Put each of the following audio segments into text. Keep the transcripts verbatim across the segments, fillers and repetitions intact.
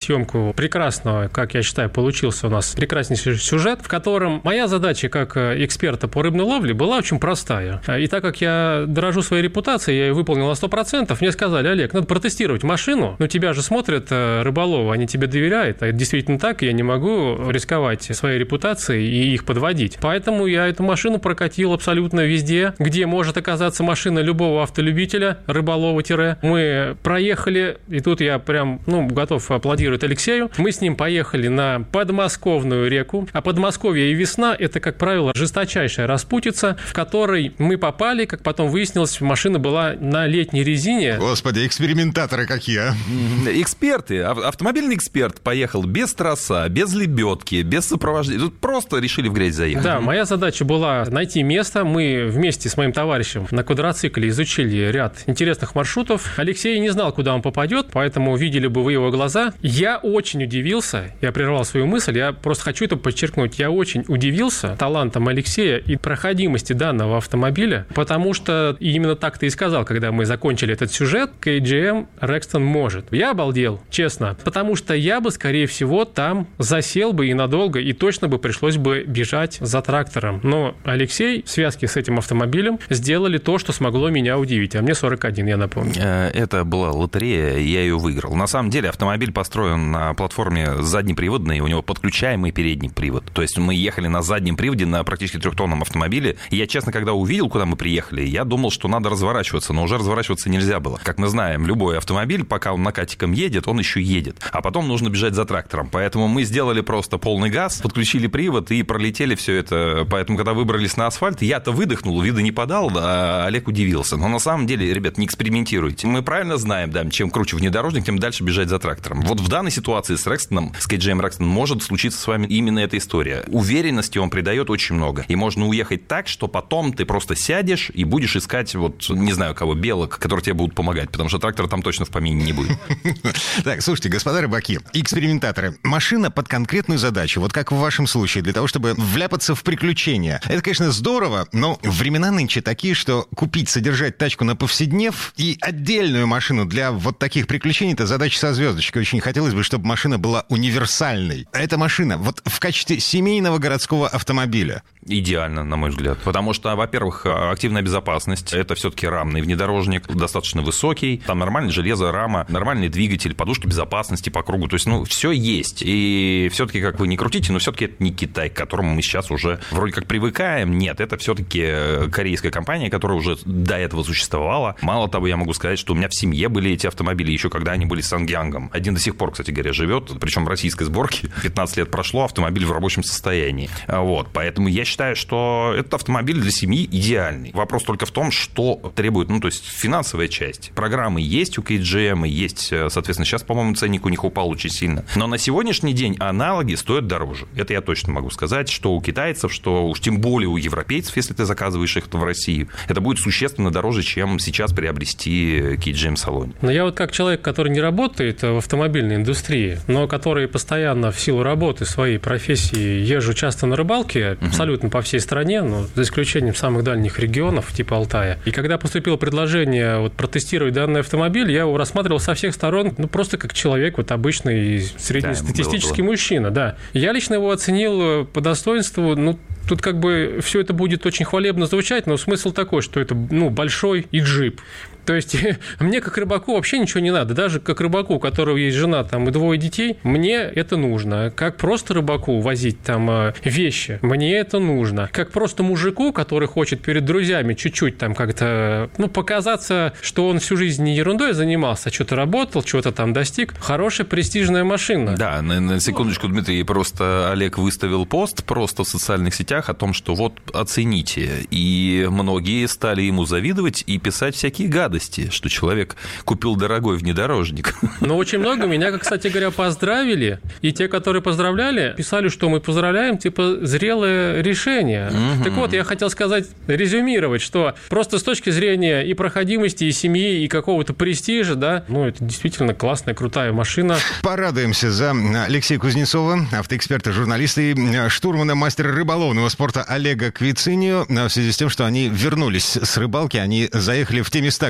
съемку прекрасного, как я считаю, получился у нас прекраснейший сюжет, в котором моя задача как эксперта по рыбной ловле была очень простая. И так как я дорожу своей репутацией, я ее выполнил на сто процентов, мне сказали: Олег, надо протестировать машину, но тебя же смотрят рыболовы, они тебе доверяют, а это действительно так, я не могу рисковать своей репутацией и их подводить. Поэтому я эту машину прокатил абсолютно везде, где может оказаться машина любого автолюбителя, рыболова-. Мы проехали, и тут я прям, ну, готов аплодировать Алексею. Мы с ним поехали на подмосковную реку, а Подмосковье и весна – это, как правило, жесточайшая распутица, в которой мы попали, как потом выяснилось, машина была на летней резине. Господи, экспериментаторы какие, а? Эксперты, автомобильный эксперт поехал без троса, без лебедки, без сопровождения. Тут просто решили в грязь заехать. Да, моя задача была найти место. Мы вместе с моим товарищем на квадроцикле изучили ряд интересных маршрутов. Алексей не знал, куда он попадет, поэтому видели бы вы его глаза. Я очень удивился, я прервал свою мысль, я просто хочу это подчеркнуть, я очень удивился талантом Алексея и проходимости данного автомобиля, потому что именно так ты и сказал, когда мы закончили этот сюжет, кей джи эм Rexton может. Я обалдел, честно, потому что я бы, скорее всего, там засел бы и надолго, и точно бы пришлось бы бежать за трактором. Но Алексей в связке с этим автомобилем сделали то, что смогло меня удивить. А мне сорок один, я напомню. Это была лотерея, я ее выиграл. На самом деле автомобиль построен на платформе заднеприводной, у него подключаемый передний привод. То есть мы ехали на заднем приводе на практически трехтонном автомобиле. И я, честно, когда увидел, куда мы приехали, я думал, что надо разворачиваться, но уже разворачиваться нельзя было. Как мы знаем, любой автомобиль, пока он накатиком едет, он еще едет. А потом нужно бежать за трактором. Поэтому мы сделали просто полный газ, подключили привод и пролетели все это. Поэтому, когда выбрались на асфальт, я-то выдохнул, вида не подал, а Олег удивился. Но на самом деле, ребят, не экспериментируйте. Мы правильно знаем, да, чем круче внедорожник, тем дальше бежать за трактором. Вот в данной ситуации с Rexton, с кей джи эм Rexton, может случиться с вами именно эта история. Уверенности он придает очень много. И можно уехать так, что потом ты просто сядешь и будешь искать, вот, не знаю кого, белок, которые тебе будут помогать, потому что трактора там точно в помине не будет. Так, слушайте, господа рыбаки, экспериментаторы, машина под конкретную задачу, вот как в вашем случае, для того, чтобы вляпаться в приключения. Это, конечно, здорово, но времена нынче такие, что купить, содержать тачку на повседнев и отдельную машину для вот таких приключений — это задача со звездочкой. Очень хотелось бы, чтобы машина была универсальной. А эта машина вот в качестве семейного городского автомобиля. Идеально, на мой взгляд. Потому что, во-первых, активная безопасность. Это все-таки рамный внедорожник, достаточно высокий. Там нормальное железо, рама, нормальный двигатель, подушки безопасности по кругу. То есть, ну, все есть. И все-таки, как вы не крутите, но все-таки это не Китай, к которому мы сейчас уже вроде как привыкаем. Нет, это все-таки корейская компания, которая уже до этого существовала. Мало того, я могу сказать, что у меня в семье были эти автомобили, еще когда они были Сангьянгом. Один до сих пор, кстати говоря, живет, причем российской сборки. пятнадцать лет прошло, автомобиль в рабочем состоянии. Вот, поэтому я считаю, что этот автомобиль для семьи идеальный. Вопрос только в том, что требует, ну, то есть финансовая часть. Программы есть у кей джи эм, есть, соответственно, сейчас, по-моему, ценник у них упал очень сильно. Но на сегодняшний день аналоги стоят дороже. Это я точно могу сказать, что у китайцев, что уж тем более у европейцев, если ты заказываешь их в России, это будет существенно дороже, чем сейчас приобрести кей джи эм в салоне. Но я вот как человек, который не работает в автомобильной индустрии, но который постоянно в силу работы своей профессии езжу часто на рыбалке, uh-huh. абсолютно по всей стране, но за исключением самых дальних регионов, типа Алтая. И когда поступило предложение вот, протестировать данный автомобиль, я его рассматривал со всех сторон, ну, просто как человек, вот обычный среднестатистический да, мужчина, да. Я лично его оценил по достоинству, ну, тут как бы все это будет очень хвалебно звучать, но смысл такой, что это, ну, большой и джип. То есть мне как рыбаку вообще ничего не надо. Даже как рыбаку, у которого есть жена там, и двое детей, мне это нужно. Как просто рыбаку возить там вещи, мне это нужно. Как просто мужику, который хочет перед друзьями чуть-чуть там как-то, ну, показаться, что он всю жизнь не ерундой занимался, а что-то работал, чего-то там достиг. Хорошая престижная машина. Да, на, на секундочку, Дмитрий, просто Олег выставил пост просто в социальных сетях о том, что вот оцените. И многие стали ему завидовать и писать всякие гадости, что человек купил дорогой внедорожник. Но очень много меня, кстати говоря, поздравили. И те, которые поздравляли, писали, что мы поздравляем, типа, зрелое решение. Угу. Так вот, я хотел сказать, резюмировать, что просто с точки зрения и проходимости, и семьи, и какого-то престижа, да, ну, это действительно классная, крутая машина. Порадуемся за Алексея Кузнецова, автоэксперта, журналиста и штурмана, мастера рыболовного спорта Олега Квицинию, в связи с тем, что они вернулись с рыбалки, они заехали в те места, где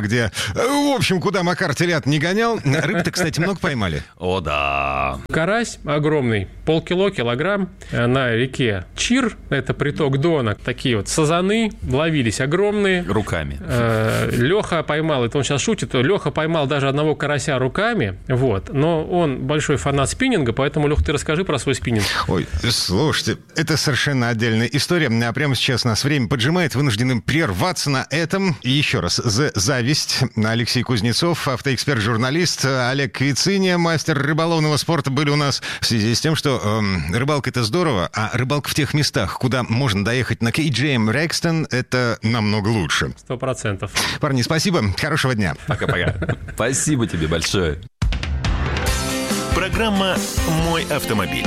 где, в общем, куда Макар телят не гонял. Рыб-то, кстати, много поймали? О, да. Карась огромный, полкило, килограмм на реке Чир, это приток Дона. Такие вот сазаны ловились огромные. Руками. Леха поймал, это он сейчас шутит, Леха поймал даже одного карася руками, вот, но он большой фанат спиннинга, поэтому, Лех, ты расскажи про свой спиннинг. Ой, слушайте, это совершенно отдельная история, а прямо сейчас нас время поджимает, вынуждены прерваться на этом. И еще раз, за зависть. Алексей Кузнецов, автоэксперт-журналист, Олег Квициня, мастер рыболовного спорта, были у нас в связи с тем, что э, рыбалка — это здорово, а рыбалка в тех местах, куда можно доехать на кей джей эм Rexton, это намного лучше. Сто процентов. Парни, спасибо, хорошего дня. Пока-пока. Спасибо тебе большое. Программа «Мой автомобиль».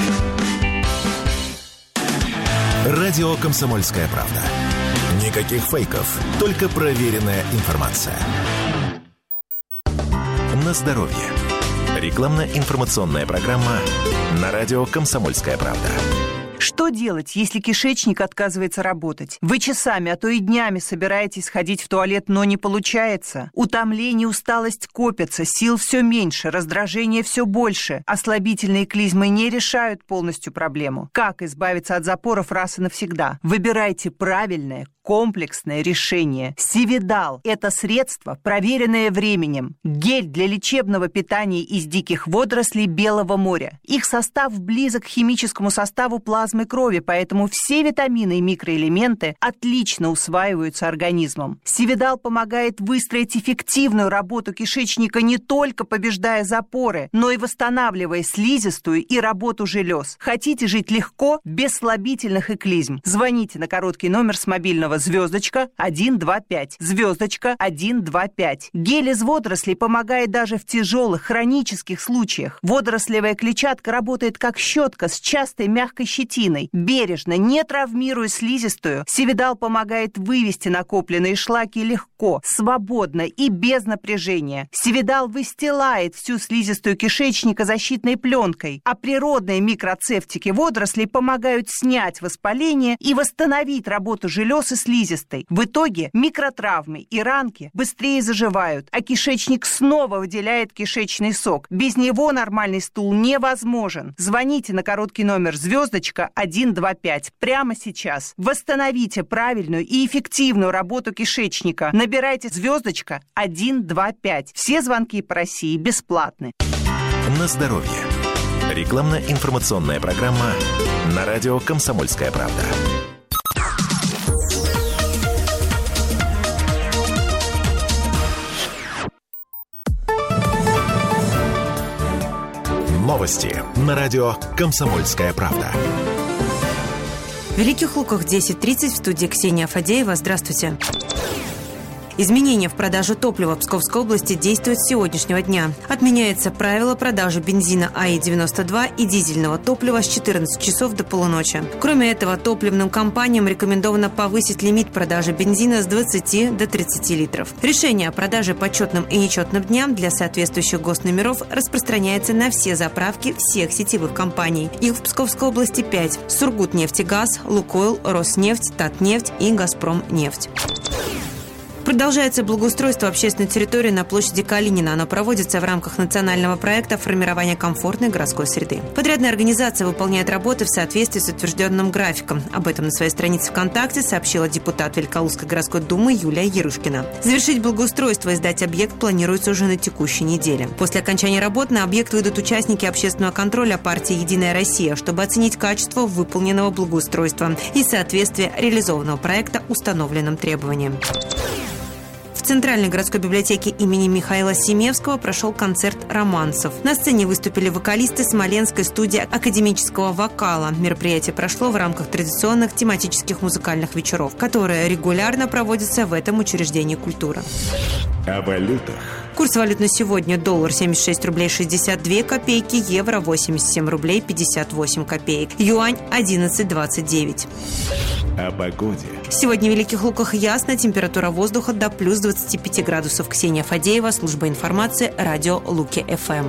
Радио «Комсомольская правда». Никаких фейков, только проверенная информация. На здоровье. Рекламно-информационная программа на радио «Комсомольская правда». Что делать, если кишечник отказывается работать? Вы часами, а то и днями собираетесь ходить в туалет, но не получается. Утомление, усталость копятся, сил все меньше, раздражение все больше. Ослабительные клизмы не решают полностью проблему. Как избавиться от запоров раз и навсегда? Выбирайте правильное, комплексное решение. Сивидал – это средство, проверенное временем. Гель для лечебного питания из диких водорослей Белого моря. Их состав близок к химическому составу плазмы крови, поэтому все витамины и микроэлементы отлично усваиваются организмом. Сивидал помогает выстроить эффективную работу кишечника, не только побеждая запоры, но и восстанавливая слизистую и работу желез. Хотите жить легко, без слабительных и клизм? Звоните на короткий номер с мобильного звездочка один два пять, звездочка один два пять. Гель из водорослей помогает даже в тяжелых хронических случаях. Водорослевая клетчатка работает как щетка с частой мягкой щетиной. Бережно, не травмируя слизистую, Сивидал помогает вывести накопленные шлаки легко, свободно и без напряжения. Сивидал выстилает всю слизистую кишечника защитной пленкой, а природные микроцефтики водорослей помогают снять воспаление и восстановить работу желез и слизистой. В итоге микротравмы и ранки быстрее заживают, а кишечник снова выделяет кишечный сок. Без него нормальный стул невозможен. Звоните на короткий номер звездочка один два пять прямо сейчас. Восстановите правильную и эффективную работу кишечника. Набирайте звездочка один два пять. Все звонки по России бесплатны. На здоровье. Рекламно-информационная программа на радио «Комсомольская правда». Новости на радио «Комсомольская правда». В Великих Луках десять тридцать, в студии Ксения Фадеева. Здравствуйте. Изменения в продаже топлива в Псковской области действуют с сегодняшнего дня. Отменяется правило продажи бензина А И девяносто два и дизельного топлива с четырнадцати часов до полуночи. Кроме этого, топливным компаниям рекомендовано повысить лимит продажи бензина с двадцати до тридцати литров. Решение о продаже по четным и нечетным дням для соответствующих госномеров распространяется на все заправки всех сетевых компаний. Их в Псковской области пять: Сургутнефтегаз, Лукойл, Роснефть, Татнефть и Газпромнефть. Продолжается благоустройство общественной территории на площади Калинина. Оно проводится в рамках национального проекта формирования комфортной городской среды. Подрядная организация выполняет работы в соответствии с утвержденным графиком. Об этом на своей странице ВКонтакте сообщила депутат Великолукской городской думы Юлия Ярушкина. Завершить благоустройство и сдать объект планируется уже на текущей неделе. После окончания работ на объект выйдут участники общественного контроля партии «Единая Россия», чтобы оценить качество выполненного благоустройства и соответствие реализованного проекта установленным требованиям. В Центральной городской библиотеке имени Михаила Семевского прошел концерт романсов. На сцене выступили вокалисты Смоленской студии академического вокала. Мероприятие прошло в рамках традиционных тематических музыкальных вечеров, которые регулярно проводятся в этом учреждении культуры. О валютах. Курс валют на сегодня: доллар семьдесят шесть рублей шестьдесят две копейки, евро восемьдесят семь рублей пятьдесят восемь копеек, юань одиннадцать двадцать девять. О погоде. Сегодня в Великих Луках ясно, температура воздуха до плюс двадцати пяти градусов. Ксения Фадеева, служба информации, радио Луки-ФМ.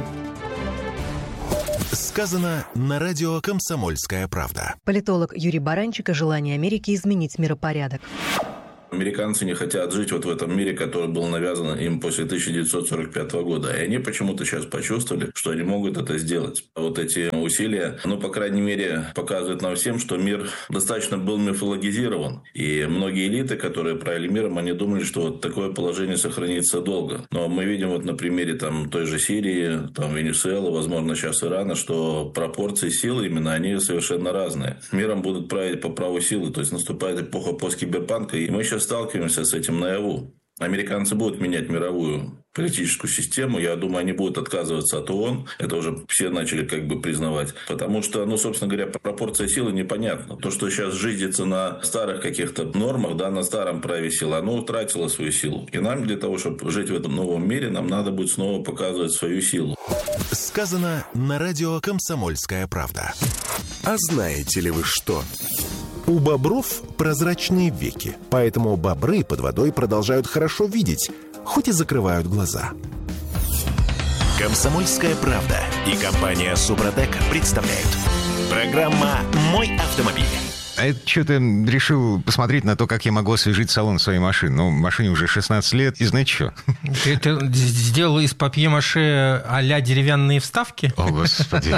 Сказано на радио «Комсомольская правда». Политолог Юрий Баранчик о желании Америки изменить миропорядок. Американцы не хотят жить вот в этом мире, который был навязан им после тысяча девятьсот сорок пятого года. И они почему-то сейчас почувствовали, что они могут это сделать. Вот эти усилия, ну, по крайней мере, показывают нам всем, что мир достаточно был мифологизирован. И многие элиты, которые правили миром, они думали, что вот такое положение сохранится долго. Но мы видим вот на примере там, той же Сирии, там, Венесуэлы, возможно, сейчас Ирана, что пропорции силы именно они совершенно разные. Миром будут править по праву силы. То есть наступает эпоха посткиберпанка, и мы сейчас сталкиваемся с этим наяву. Американцы будут менять мировую политическую систему. Я думаю, они будут отказываться от ООН. Это уже все начали как бы признавать. Потому что, ну, собственно говоря, пропорция силы непонятна. То, что сейчас жизнится на старых каких-то нормах, да, на старом праве силы, оно утратило свою силу. И нам для того, чтобы жить в этом новом мире, нам надо будет снова показывать свою силу. Сказано на радио «Комсомольская правда». А знаете ли вы что? У бобров прозрачные веки, поэтому бобры под водой продолжают хорошо видеть, хоть и закрывают глаза. «Комсомольская правда» и компания «Супротек» представляют. Программа «Мой автомобиль». А это что-то решил посмотреть на то, как я могу освежить салон своей машины. Ну, машине уже шестнадцать лет, и знаете что? Ты, ты сделал из папье-маше а-ля деревянные вставки? О, Господи.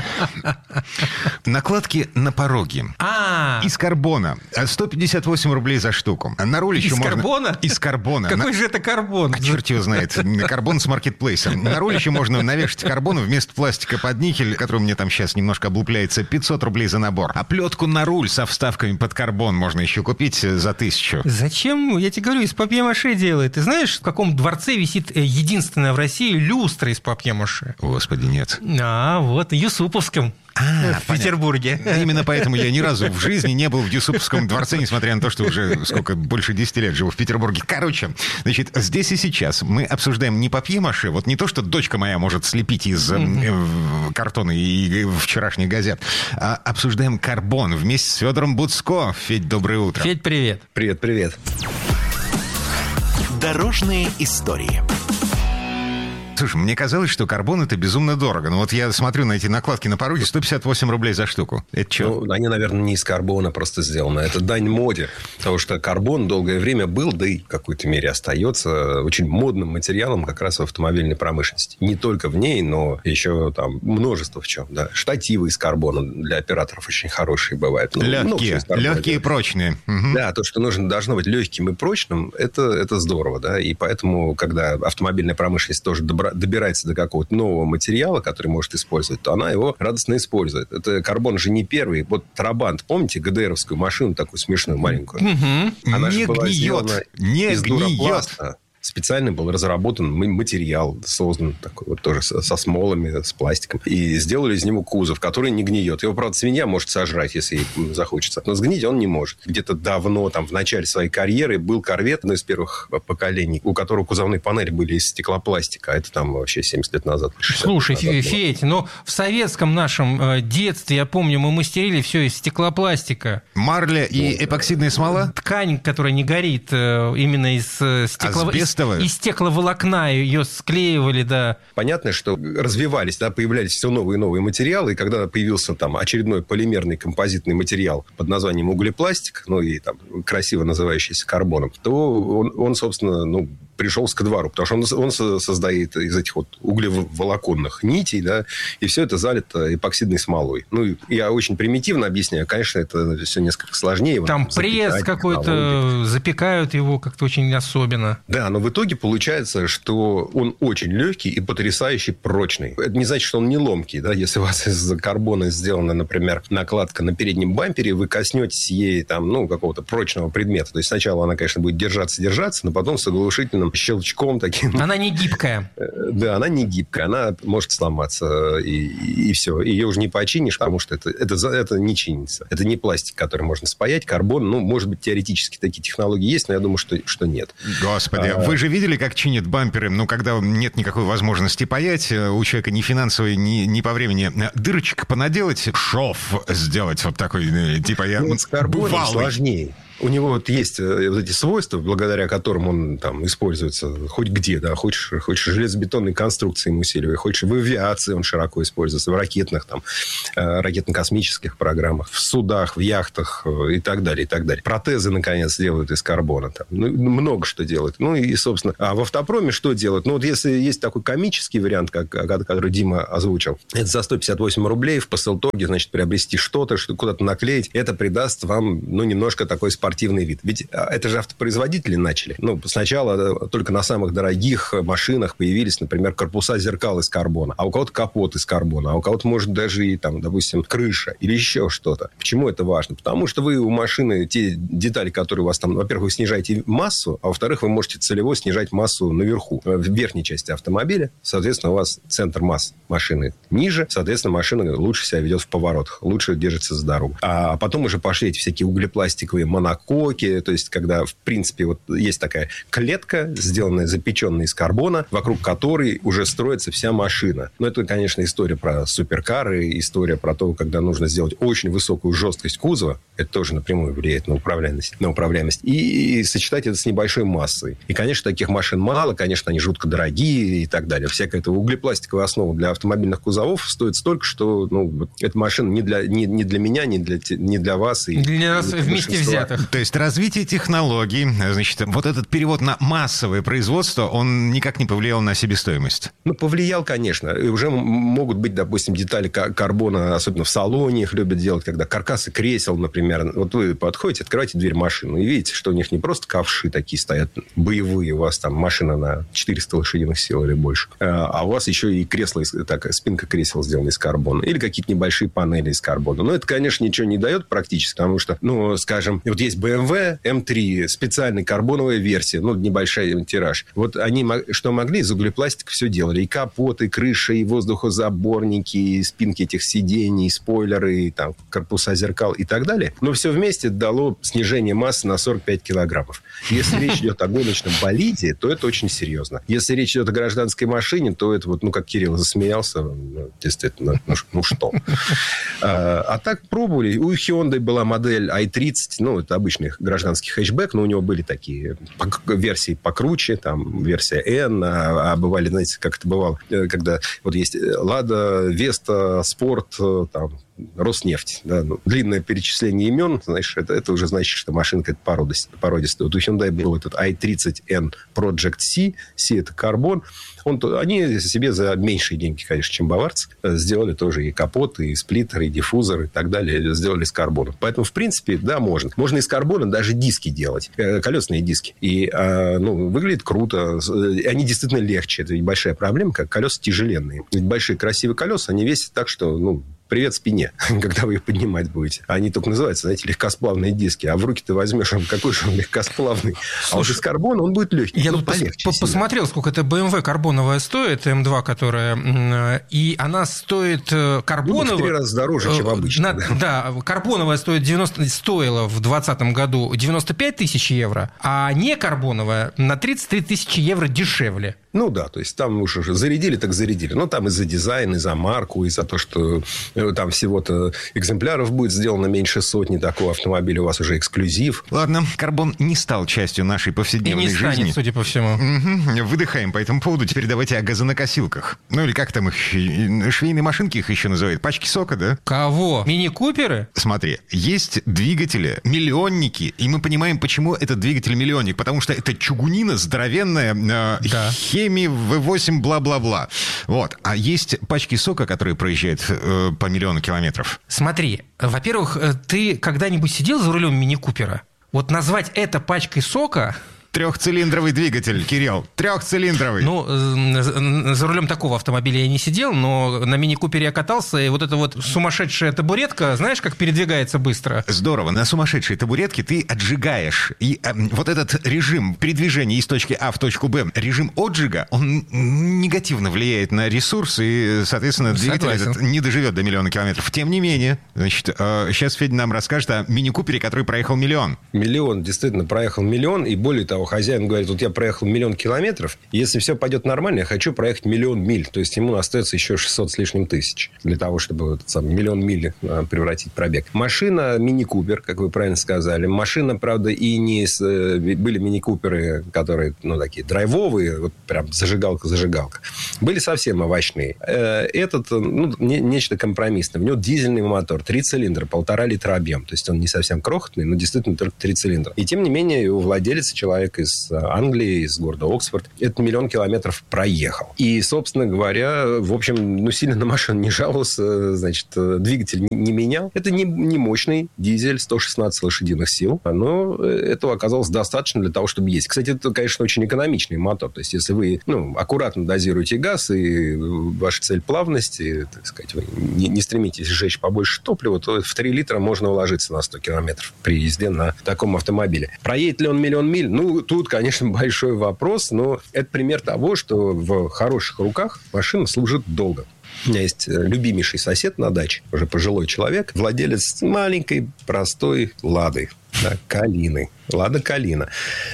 Накладки на пороги. А, Из карбона. сто пятьдесят восемь рублей за штуку. На руль еще из можно... карбона? Из карбона. Какой На- же это карбон? А черт его знает. Карбон с маркетплейса. На руль еще можно навешать карбон вместо пластика под никель, который мне там сейчас немножко облупляется, пятьсот рублей за набор. А плетку на руль со вставками под карбон можно еще купить за тысячу. Зачем? Я тебе говорю, из папье-маше делает. Ты знаешь, в каком дворце висит э, единственная в России люстра из папье-маше? Господи, нет. А, вот, в Юсуповском. А, в понятно. Петербурге. Именно поэтому я ни разу в жизни не был в Юсуповском дворце, несмотря на то, что уже сколько, больше десяти лет живу в Петербурге. Короче, значит, здесь и сейчас мы обсуждаем не папье-маше, вот не то, что дочка моя может слепить из э, э, картона и э, вчерашних газет, а обсуждаем карбон вместе с Федором Буцко. Федь, доброе утро. Федь, привет. Привет, привет. Дорожные истории. Слушай, мне казалось, что карбон это безумно дорого. Но вот я смотрю на эти накладки на пороге, сто пятьдесят восемь рублей за штуку. Это что? Ну, они, наверное, не из карбона просто сделаны. Это дань моде. Потому что карбон долгое время был, да и в какой-то мере остается очень модным материалом как раз в автомобильной промышленности. Не только в ней, но еще там множество в чем. Да. Штативы из карбона для операторов очень хорошие бывают. Ну, легкие, легкие и прочные. Угу. Да, то, что нужно, должно быть легким и прочным, это, это здорово. Да? И поэтому, когда автомобильная промышленность тоже добра, добирается до какого-то нового материала, который может использовать, то она его радостно использует. Это карбон же не первый. Вот Трабант, помните, ГДРовскую машину такую смешную, маленькую? Угу. Она не же была гниет, сделана не из гниет. дуропласта. Специально был разработан материал, создан такой вот тоже со смолами, с пластиком. И сделали из него кузов, который не гниет. Его, правда, свинья может сожрать, если ей захочется. Но сгнить он не может. Где-то давно, там, в начале своей карьеры был корвет, одно из первых поколений, у которого кузовные панели были из стеклопластика. А это там вообще семьдесят лет назад. Слушай, назад Федь, но в советском нашем э, детстве, я помню, мы мастерили все из стеклопластика. Марля и эпоксидная смола? Ткань, которая не горит, э, именно из э, стекло... Асбестовая? Из стекловолокна ее склеивали, да. Понятно, что развивались, да, появлялись все новые и новые материалы, и когда появился там очередной полимерный композитный материал под названием углепластик, ну и там красиво называющийся карбоном, то он, он собственно, ну, пришел ко двору, потому что он, он создает из этих вот углеволоконных нитей, да, и все это залито эпоксидной смолой. Ну, я очень примитивно объясняю, конечно, это все несколько сложнее. Там пресс какой-то, запекают его как-то очень особенно. Да, но в итоге получается, что он очень легкий и потрясающе прочный. Это не значит, что он не ломкий, да, если у вас из карбона сделана, например, накладка на переднем бампере, вы коснетесь ей там, ну, какого-то прочного предмета. То есть сначала она, конечно, будет держаться-держаться, но потом с оглушительным щелчком таким. Она не гибкая. Да, она не гибкая, она может сломаться, и, и, и все. Ее уже не починишь, потому что это, это, это не чинится. Это не пластик, который можно спаять, карбон. Ну, может быть, теоретически такие технологии есть, но я думаю, что, что нет. Господи, а... вы же видели, как чинят бамперы? Ну, когда нет никакой возможности паять, у человека ни финансовой, ни, ни по времени дырочек понаделать, шов сделать вот такой, типа я ну, вот с карбоном бывалый. Сложнее. у него вот есть вот эти свойства, благодаря которым он там используется хоть где, да, хочешь, хочешь железобетонной конструкции им усиливай, хочешь в авиации он широко используется, в ракетных, там, ракетно-космических программах, в судах, в яхтах и так далее, и так далее. Протезы, наконец, делают из карбона. Там. Ну, много что делают. Ну, и, собственно, а в автопроме что делают? Ну, вот если есть такой комический вариант, как, который Дима озвучил, это за сто пятьдесят восемь рублей в посылтоге, значит, приобрести что-то, что куда-то наклеить, это придаст вам, ну, немножко такой спортивный вид. Ведь это же автопроизводители начали. Ну, сначала только на самых дорогих машинах появились, например, корпуса зеркал из карбона, а у кого-то капот из карбона, а у кого-то, может, даже и, там, допустим, крыша или еще что-то. Почему это важно? Потому что вы у машины те детали, которые у вас там, во-первых, вы снижаете массу, а во-вторых, вы можете целево снижать массу наверху, в верхней части автомобиля. Соответственно, у вас центр масс машины ниже, соответственно, машина лучше себя ведет в поворотах, лучше держится за дорогу. А потом уже пошли эти всякие углепластиковые монококи, то есть, когда, в принципе, вот есть такая клетка, сделанная, запеченная из карбона, вокруг которой уже строится вся машина. Но это, конечно, история про суперкары, история про то, когда нужно сделать очень высокую жесткость кузова. Это тоже напрямую влияет на управляемость. На управляемость. И, и сочетать это с небольшой массой. И, конечно, таких машин мало, конечно, они жутко дорогие и так далее. Всякая эта углепластиковая основа для автомобильных кузовов стоит столько, что, ну, эта машина не для, не, не для меня, не для, не для вас. И для нас вместе большинства. взятых. То есть развитие технологий, значит, вот этот перевод на массовое производство, он никак не повлиял на себестоимость? Ну, повлиял, конечно. И уже могут быть, допустим, детали карбона, особенно в салоне их любят делать, когда каркасы кресел, например. Вот вы подходите, открываете дверь машины и видите, что у них не просто ковши такие стоят, боевые, у вас там машина на четыреста лошадиных сил или больше, а у вас еще и кресло, так, спинка кресел сделана из карбона. Или какие-то небольшие панели из карбона. Но это, конечно, ничего не дает практически, потому что, ну, скажем, вот есть бэ эм вэ эм три, специальная карбоновая версия, ну, небольшой тираж. Вот они, что могли, из углепластика все делали. И капоты, и крыши, и воздухозаборники, и спинки этих сидений, и спойлеры, и там корпуса зеркал и так далее. Но все вместе дало снижение массы на сорок пять килограммов. Если речь идет о гоночном болиде, то это очень серьезно. Если речь идет о гражданской машине, то это вот, ну, как Кирилл засмеялся, ну, действительно, ну, ну что. А, а так пробовали. У Hyundai была модель ай тридцать, ну, это обычный гражданский хэтчбэк, но у него были такие версии покруче, там, версия N, а, а бывали, знаете, как это бывало, когда вот есть Лада, Веста, Спорт, там, Роснефть. Да, ну, длинное перечисление имен, знаешь, это, это уже значит, что машина какая-то породистая. породистая. Вот у Hyundai был этот ай тридцать эн Project C. C – это карбон. Он, они себе за меньшие деньги, конечно, чем баварцы, сделали тоже и капот, и сплиттер, и диффузор, и так далее. Сделали из карбона. Поэтому, в принципе, да, можно. Можно из карбона даже диски делать. Колесные диски. И, ну, выглядит круто. Они действительно легче. Это большая проблема, как колеса тяжеленные. Ведь большие красивые колеса, они весят так, что, ну, привет спине, когда вы их поднимать будете. Они только называются, знаете, легкосплавные диски. А в руки ты возьмешь, он какой же он легкосплавный. Слушай, а вот из карбона он будет легкий. Я тут полегче, пос- посмотрел, сколько это бэ эм вэ карбоновая стоит, эм два, которая... И она стоит карбоновая... Ну, в три раза дороже, чем обычно. На, да, карбоновая стоит девяносто, стоила в двадцатом году девяносто пять тысяч евро, а не карбоновая на тридцать три тысячи евро дешевле. Ну да, то есть там уж уже зарядили, так зарядили. Ну, там из-за дизайна, из-за марку, из-за того, что там всего-то экземпляров будет сделано меньше сотни, такого автомобиля у вас уже эксклюзив. Ладно, карбон не стал частью нашей повседневной и не станет, жизни. Судя по всему. Угу. Выдыхаем по этому поводу. Теперь давайте о газонокосилках. Ну, или как там их, швейные машинки их еще называют? Пачки сока, да? Кого? Мини-куперы? Смотри, есть двигатели, миллионники, и мы понимаем, почему этот двигатель-миллионник. Потому что это чугунина здоровенная, э, да. Хеми, вэ восемь, бла-бла-бла. Вот. А есть пачки сока, которые проезжают э, по миллиону километров. Смотри, во-первых, ты когда-нибудь сидел за рулем мини-купера? Вот назвать это пачкой сока... Трехцилиндровый двигатель, Кирилл. Трехцилиндровый. Ну, за рулем такого автомобиля я не сидел, но на мини-купере я катался, и вот эта вот сумасшедшая табуретка, знаешь, как передвигается быстро? Здорово. На сумасшедшей табуретке ты отжигаешь. И э, вот этот режим передвижения из точки А в точку Б, режим отжига, он негативно влияет на ресурс, и, соответственно, двигатель этот не доживет до миллиона километров. Тем не менее, значит, э, сейчас Федя нам расскажет о мини-купере, который проехал миллион. Миллион, действительно, проехал миллион, и более того, хозяин говорит, вот я проехал миллион километров, если все пойдет нормально, я хочу проехать миллион миль. То есть ему остается еще шестьсот с лишним тысяч для того, чтобы этот самый миллион миль превратить в пробег. Машина мини-купер, как вы правильно сказали. Машина, правда, и не... С... Были мини-куперы, которые, ну, такие драйвовые, вот прям зажигалка-зажигалка. Были совсем овощные. Этот, ну, не, нечто компромиссное. В него дизельный мотор, три цилиндра, полтора литра объем. То есть он не совсем крохотный, но действительно только три цилиндра. И тем не менее, у владелец, человек из Англии, из города Оксфорд, этот миллион километров проехал. И, собственно говоря, в общем, ну, сильно на машину не жаловался, значит, двигатель не менял. Это не, не мощный дизель, сто шестнадцать лошадиных сил, но этого оказалось достаточно для того, чтобы ездить. Кстати, это, конечно, очень экономичный мотор. То есть, если вы, ну, аккуратно дозируете газ, и ваша цель плавность, и, так сказать, вы не, не стремитесь сжечь побольше топлива, то в три литра можно уложиться на сто километров при езде на таком автомобиле. Проедет ли он миллион миль? Ну, тут, конечно, большой вопрос, но это пример того, что в хороших руках машина служит долго. У меня есть любимейший сосед на даче, уже пожилой человек, владелец маленькой, простой «Лады». Да, Калины. Лада Калина.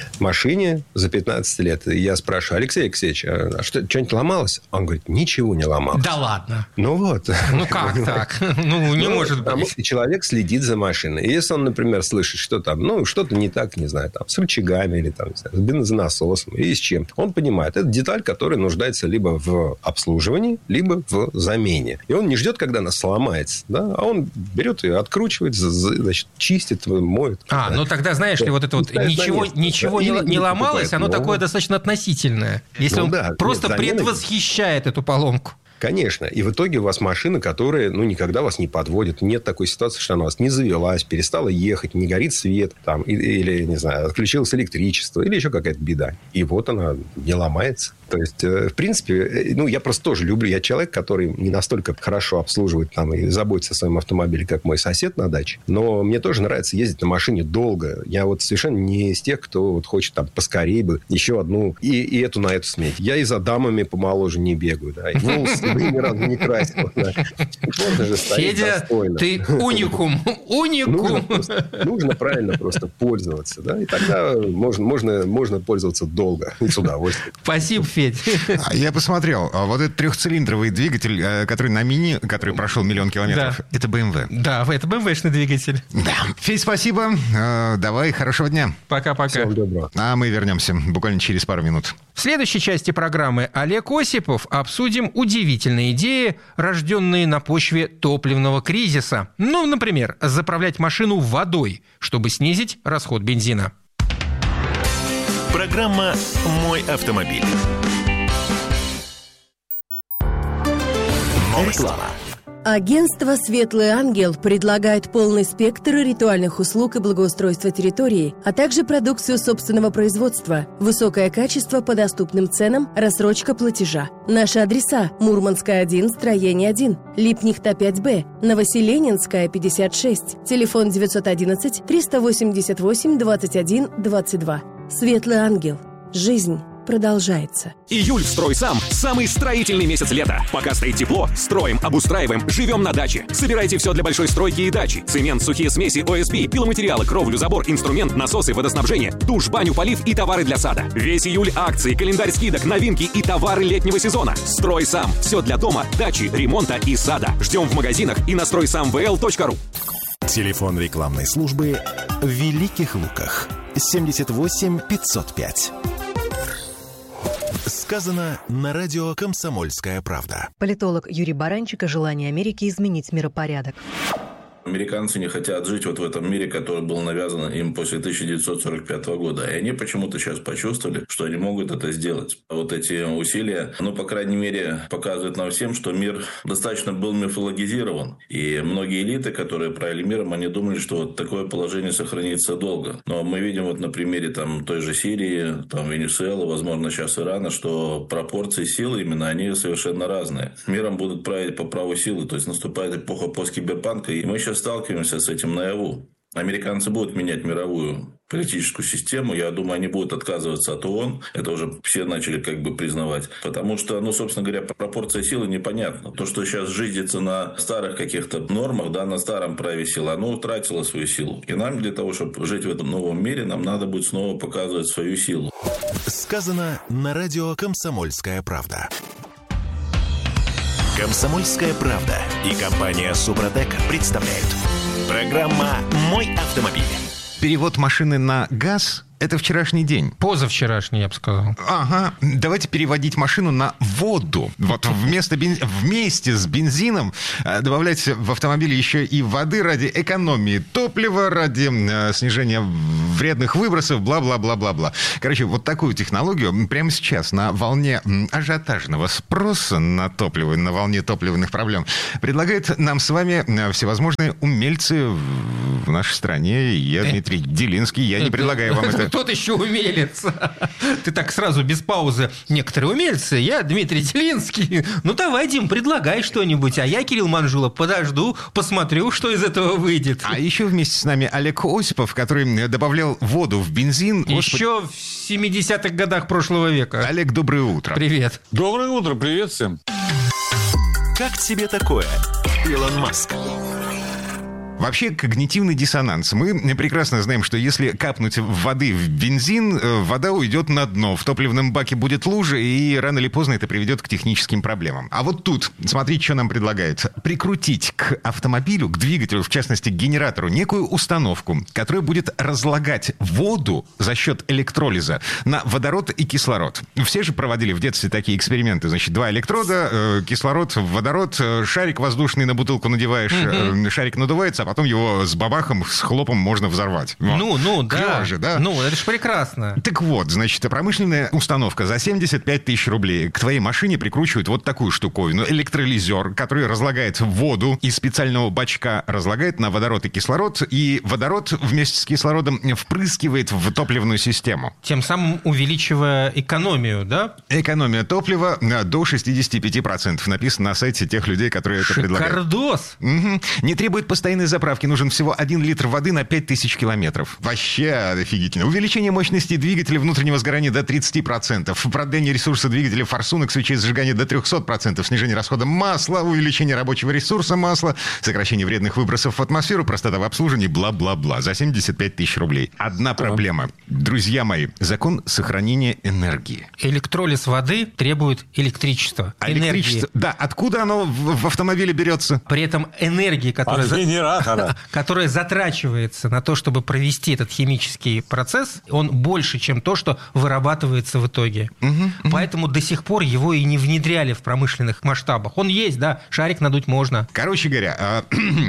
Машине за пятнадцать лет. И я спрашиваю, Алексей Алексеевич, а что, что-нибудь ломалось? Он говорит, ничего не ломалось. Да ладно. Ну вот. Ну как так? Ну не может быть. Потому что человек следит за машиной. И если он, например, слышит, что там, ну, что-то не так, не знаю, там, с рычагами или там, с бензонасосом или с чем, он понимает, это деталь, которая нуждается либо в обслуживании, либо в замене. И он не ждет, когда она сломается, да, а он берет ее, откручивает, значит, чистит, моет. А, да. Ну тогда, знаешь ли, вот это вот ничего, ничего не, не ломалось, оно такое достаточно относительное. Если ну, он да, просто нет, предвосхищает эту поломку. Конечно. И в итоге у вас машина, которая, ну, никогда вас не подводит. Нет такой ситуации, что она у вас не завелась, перестала ехать, не горит свет, там, или, не знаю, отключилось электричество, или еще какая-то беда. И вот она не ломается. То есть, в принципе, ну, я просто тоже люблю. Я человек, который не настолько хорошо обслуживает там, и заботится о своем автомобиле, как мой сосед на даче. Но мне тоже нравится ездить на машине долго. Я вот совершенно не из тех, кто вот хочет там поскорее бы еще одну и, и эту на эту сметь. Я и за дамами помоложе не бегаю, да, и волосы ни разу не красил. Да. Можно же стоять Федя, достойно. Ты уникум. Уникум. Нужно, просто, нужно правильно просто пользоваться. Да? И тогда можно, можно, можно пользоваться долго и с удовольствием. Спасибо, Федя. Я посмотрел. Вот этот трехцилиндровый двигатель, который на Мини, который прошел миллион километров, да. Это бэ эм вэ. Да, это бэ эм вэ-шный двигатель. Да. Федь, спасибо. Давай, хорошего дня. Пока-пока. Всего доброго. А мы вернемся буквально через пару минут. В следующей части программы Олег Осипов обсудим удивительные идеи, рожденные на почве топливного кризиса. Ну, например, заправлять машину водой, чтобы снизить расход бензина. Программа «Мой автомобиль». Реклама. Агентство «Светлый ангел» предлагает полный спектр ритуальных услуг и благоустройства территории, а также продукцию собственного производства, высокое качество по доступным ценам, рассрочка платежа. Наши адреса: Мурманская, один, строение один, Липнихта, пять Б, Новоселенинская, пятьдесят шесть, телефон девятьсот одиннадцать триста восемьдесят восемь двадцать один двадцать два. «Светлый ангел». Жизнь продолжается. Июль в «Стройсам» – самый строительный месяц лета. Пока стоит тепло, строим, обустраиваем, живем на даче. Собирайте все для большой стройки и дачи. Цемент, сухие смеси, о эс пи, пиломатериалы, кровлю, забор, инструмент, насосы, водоснабжение, душ, баню, полив и товары для сада. Весь июль акции, календарь скидок, новинки и товары летнего сезона. «Стройсам» – все для дома, дачи, ремонта и сада. Ждем в магазинах и на стройсам вэ эл точка ру. Телефон рекламной службы в Великих Луках. семьдесят восемь пятьсот пять. Сказано на радио «Комсомольская правда». Политолог Юрий Баранчик о желании Америки изменить миропорядок. Американцы не хотят жить вот в этом мире, который был навязан им после тысяча девятьсот сорок пятого года. И они почему-то сейчас почувствовали, что они могут это сделать. Вот эти усилия, ну, по крайней мере, показывают нам всем, что мир достаточно был мифологизирован. И многие элиты, которые правили миром, они думали, что вот такое положение сохранится долго. Но мы видим вот на примере там, той же Сирии, там, Венесуэлы, возможно, сейчас Ирана, что пропорции силы именно, они совершенно разные. Миром будут править по праву силы. То есть наступает эпоха посткиберпанка, и мы сейчас сталкиваемся с этим наяву. Американцы будут менять мировую политическую систему. Я думаю, они будут отказываться от ООН. Это уже все начали как бы признавать. Потому что, ну, собственно говоря, пропорция силы непонятна. То, что сейчас жизнится на старых каких-то нормах, да, на старом праве силы, оно утратило свою силу. И нам для того, чтобы жить в этом новом мире, нам надо будет снова показывать свою силу. Сказано на радио «Комсомольская правда». «Комсомольская правда» и компания «Супротек» представляют. Программа «Мой автомобиль». Перевод машины на газ – это вчерашний день. Позавчерашний, я бы сказал. Ага. Давайте переводить машину на воду. Вот вместо бенз... вместе с бензином добавлять в автомобиль еще и воды ради экономии топлива, ради э, снижения вредных выбросов, бла-бла-бла-бла-бла. Короче, вот такую технологию прямо сейчас на волне ажиотажного спроса на топливо, на волне топливных проблем предлагают нам с вами всевозможные умельцы в нашей стране. Я, Дмитрий Делинский, я не предлагаю вам это. Тот еще умелец. Ты так сразу без паузы. Некоторые умельцы, я Дмитрий Делинский. Ну давай, Дим, предлагай что-нибудь. А я, Кирилл Манжула, подожду, посмотрю, что из этого выйдет. А еще вместе с нами Олег Осипов, который добавлял воду в бензин. Еще Господи... в семидесятых годах прошлого века. Олег, доброе утро. Привет. Доброе утро, привет всем. Как тебе такое, Илон Маск? Вообще, когнитивный диссонанс. Мы прекрасно знаем, что если капнуть воды в бензин, вода уйдет на дно. В топливном баке будет лужа, и рано или поздно это приведет к техническим проблемам. А вот тут, смотрите, что нам предлагают. Прикрутить к автомобилю, к двигателю, в частности, к генератору, некую установку, которая будет разлагать воду за счет электролиза на водород и кислород. Все же проводили в детстве такие эксперименты. Значит, два электрода, кислород, водород, шарик воздушный на бутылку надеваешь, mm-hmm. шарик надувается, а потом его с бабахом, с хлопом можно взорвать. Вот. Ну, ну, Клево да. же, да? Ну, это же прекрасно. Так вот, значит, промышленная установка за семьдесят пять тысяч рублей. К твоей машине прикручивают вот такую штуковину. Электролизер, который разлагает воду из специального бачка, разлагает на водород и кислород, и водород вместе с кислородом впрыскивает в топливную систему. Тем самым увеличивая экономию, да? Экономия топлива до шестьдесят пять процентов. Написано на сайте тех людей, которые это предлагают. Шикардос! Угу. Не требует постоянной заправки. Нужен всего один литр воды на пять тысяч километров. Вообще офигительно. Увеличение мощности двигателя внутреннего сгорания до тридцать процентов. Продление ресурса двигателя форсунок свечей зажигания до триста процентов. Снижение расхода масла, увеличение рабочего ресурса масла, сокращение вредных выбросов в атмосферу, простота в обслуживании, бла-бла-бла. За семьдесят пять тысяч рублей. Одна проблема. Друзья мои, закон сохранения энергии. Электролиз воды требует электричества. А электричество, да, откуда оно в, в автомобиле берется? При этом энергии, которая... От генератора. которая затрачивается на то, чтобы провести этот химический процесс, он больше, чем то, что вырабатывается в итоге. Угу, угу. Поэтому до сих пор его и не внедряли в промышленных масштабах. Он есть, да, шарик надуть можно. Короче говоря, а,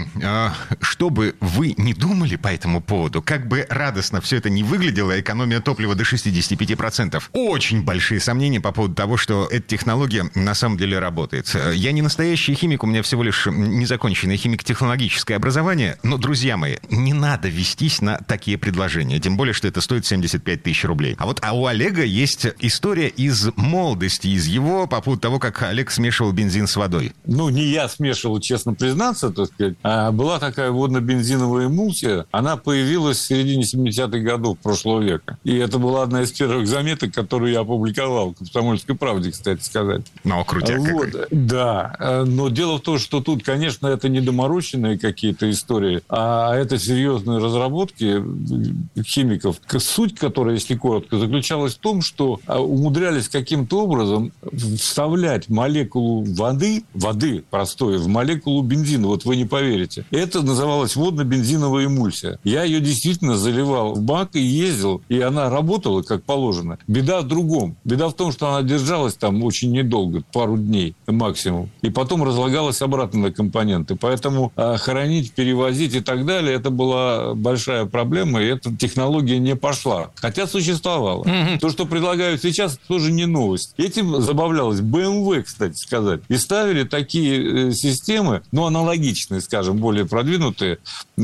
а, что бы вы ни думали по этому поводу, как бы радостно все это не выглядело, экономия топлива до шестьдесят пять процентов, очень большие сомнения по поводу того, что эта технология на самом деле работает. Я не настоящий химик, у меня всего лишь незаконченное химико-технологическое образование. Но, друзья мои, не надо вестись на такие предложения. Тем более, что это стоит семьдесят пять тысяч рублей. А вот а у Олега есть история из молодости, из его, по поводу того, как Олег смешивал бензин с водой. Ну, не я смешивал, честно признаться, так сказать. А была такая водно-бензиновая эмульсия. Она появилась в середине семидесятых годов прошлого века. И это была одна из первых заметок, которую я опубликовал в «Комсомольской правде», кстати сказать. Ну, крутяк вот, какой. Да. Но дело в том, что тут, конечно, это не доморощенные какие-то истории, а это серьезные разработки химиков, суть которой, если коротко, заключалась в том, что умудрялись каким-то образом вставлять молекулу воды, воды простой, в молекулу бензина. Вот вы не поверите. Это называлось водно-бензиновая эмульсия. Я ее действительно заливал в бак и ездил, и она работала как положено. Беда в другом. Беда в том, что она держалась там очень недолго, пару дней максимум, и потом разлагалась обратно на компоненты. Поэтому а, хранить, перевозить и так далее, это была большая проблема, и эта технология не пошла. Хотя существовала. Mm-hmm. То, что предлагают сейчас, тоже не новость. Этим забавлялась бэ эм вэ, кстати сказать. И ставили такие системы, ну, аналогичные, скажем, более продвинутые, четвертые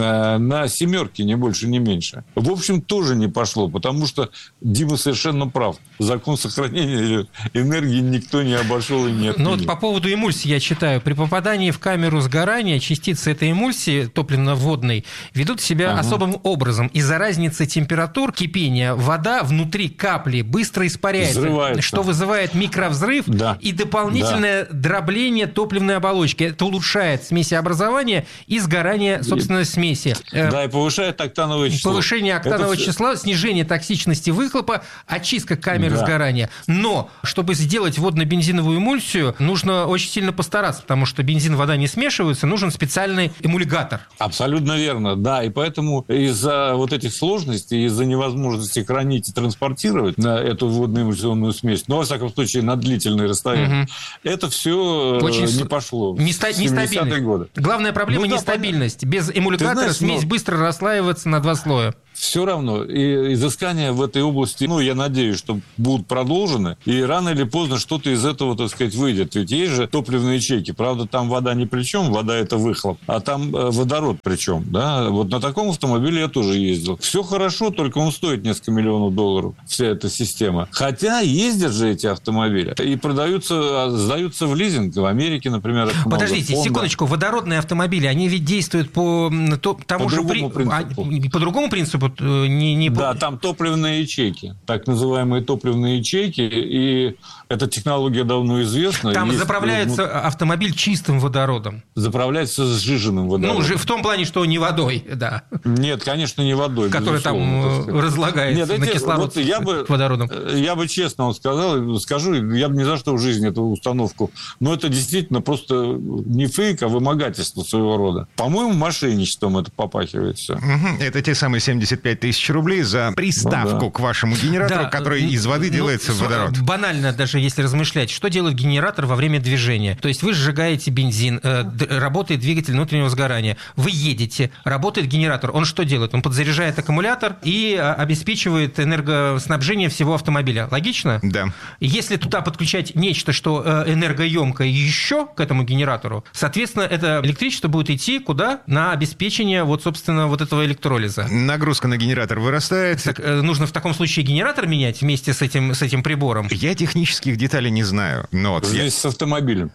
на семерке, не больше, не меньше. В общем, тоже не пошло, потому что Дима совершенно прав. Закон сохранения энергии никто не обошел и не отменил. Ну вот по поводу эмульсии я читаю. При попадании в камеру сгорания частицы этой эмульсии топливно-водной ведут себя ага. особым образом. Из-за разницы температур кипения вода внутри капли быстро испаряется, взрывается, что вызывает микровзрыв да. и дополнительное да. дробление топливной оболочки. Это улучшает смесеобразование и сгорание, собственно, смеси. Да, и повышает октановое число. Повышение октанового Это... числа, снижение токсичности выхлопа, очистка камеры да. сгорания. Но, чтобы сделать водно-бензиновую эмульсию, нужно очень сильно постараться, потому что бензин и вода не смешиваются, нужен специальный эмульгатор. Абсолютно верно, да. И поэтому из-за вот этих сложностей, из-за невозможности хранить и транспортировать эту водно-эмульсионную смесь, ну, во всяком случае, на длительные расстояния, угу. это все очень не пошло. Неста- нестабильность. Годы. Главная проблема ну, – нестабильность. Да, Без эмульгатора знаешь, смесь но... быстро расслаивается на два слоя. Все равно и изыскания в этой области, ну, я надеюсь, что будут продолжены, и рано или поздно что-то из этого, так сказать, выйдет. Ведь есть же топливные ячейки. Правда, там вода ни при чем, вода – это выхлоп, а там водород причем, да. Вот на таком автомобиле я тоже ездил. Все хорошо, только он стоит несколько миллионов долларов, вся эта система. Хотя ездят же эти автомобили и продаются, сдаются в лизинг. В Америке, например, Подождите, много. секундочку. Водородные автомобили, они ведь действуют по тому по же другому при... принципу. А, по другому принципу? Не, не... Да, там топливные ячейки, так называемые топливные ячейки, и эта технология давно известна. Там Есть... заправляется автомобиль чистым водородом. Заправляется сжиженным водородом. Ну, в том плане, что не водой, да. Нет, конечно, не водой. Который там разлагается Нет, на эти, кислород вот я бы, водородом. Я бы честно вам сказал, скажу, я бы ни за что в жизни эту установку, но это действительно просто не фейк, а вымогательство своего рода. По-моему, мошенничеством это попахивает все. Угу. Это те самые семьдесят пять тысяч рублей за приставку ну, да. к вашему генератору, да. который из воды ну, делается в водород. Банально даже, если размышлять, что делает генератор во время движения. То есть вы сжигаете бензин, э, работает двигатель внутреннего сгорания, вы едете, работает генератор. Он что делает? Он подзаряжает аккумулятор и обеспечивает энергоснабжение всего автомобиля. Логично? Да. Если туда подключать нечто, что энергоемкое еще к этому генератору, соответственно, это электричество будет идти куда? На обеспечение вот, собственно, вот этого электролиза. Нагрузка на генератор вырастает. Так, нужно в таком случае генератор менять вместе с этим, с этим прибором? Я технических деталей не знаю. Но вот Здесь я... с автомобилем.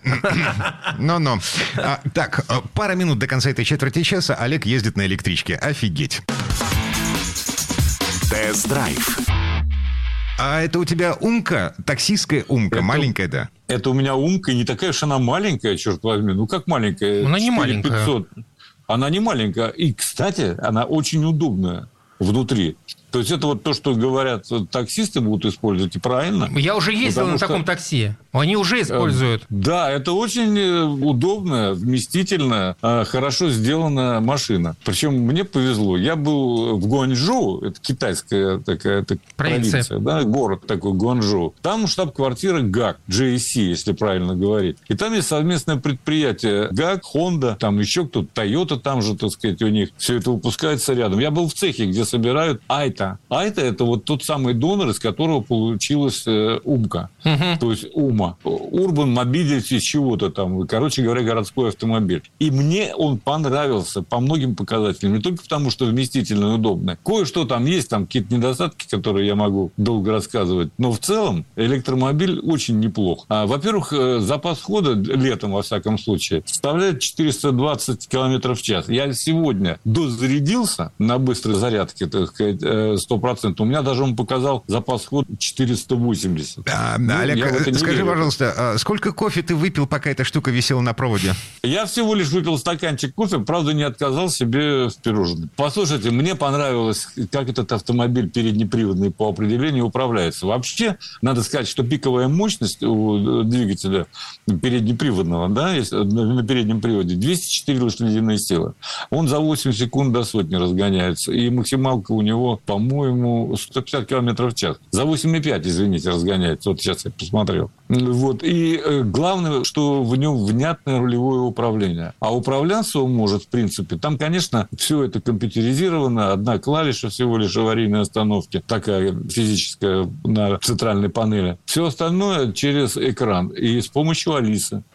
Но-но. А, так, пара минут до конца этой четверти часа. Олег ездит на электричке. Офигеть. Тест-драйв. А это у тебя умка? Таксистская умка? Это... Маленькая, да? Это у меня умка, и не такая уж она маленькая, черт возьми. Ну, как маленькая? Она не маленькая. пятьсот. Она не маленькая. И, кстати, она очень удобная внутри. То есть это вот то, что говорят таксисты будут использовать, и правильно. Я уже ездил Потому на что... таком такси. Они уже используют. Да, это очень удобная, вместительная, хорошо сделанная машина. Причем мне повезло. Я был в Гуанчжоу, это китайская такая так, провинция, да, город такой Гуанчжоу. Там штаб-квартира ГАК, джей эс си, если правильно говорить. И там есть совместное предприятие ГАК, Honda, там еще кто-то, Toyota там же, так сказать, у них. Все это выпускается рядом. Я был в цехе, где собирают Айта. Айта – это вот тот самый донор, из которого получилась э, умка. Uh-huh. То есть ума. Urban Mobility чего-то там. Короче говоря, городской автомобиль. И мне он понравился по многим показателям. Не только потому, что вместительно и удобно. Кое-что там есть, там какие-то недостатки, которые я могу долго рассказывать. Но в целом электромобиль очень неплох. А, во-первых, запас хода летом, во всяком случае, составляет четыреста двадцать километров в час. Я сегодня дозарядился на быстрой зарядке, так сказать, сто процентов. У меня даже он показал запас хода четыреста восемьдесят. А, ну, Олег, скажи, верю. пожалуйста, сколько кофе ты выпил, пока эта штука висела на проводе? Я всего лишь выпил стаканчик кофе, правда, не отказал себе в пирожном. Послушайте, мне понравилось, как этот автомобиль переднеприводный по определению управляется. Вообще, надо сказать, что пиковая мощность у двигателя переднеприводного, да, на переднем приводе двести четыре лошадиные силы. Он за восемь секунд до сотни разгоняется. И максималка у него, по-моему, сто пятьдесят километров в час. За восемь и пять, извините, разгоняется. Вот сейчас я посмотрел. Вот. И главное, что в нем внятное рулевое управление. А управляться он может, в принципе, там, конечно, все это компьютеризировано. Одна клавиша всего лишь аварийной остановки, такая физическая на центральной панели. Все остальное через экран. И с помощью Алисы.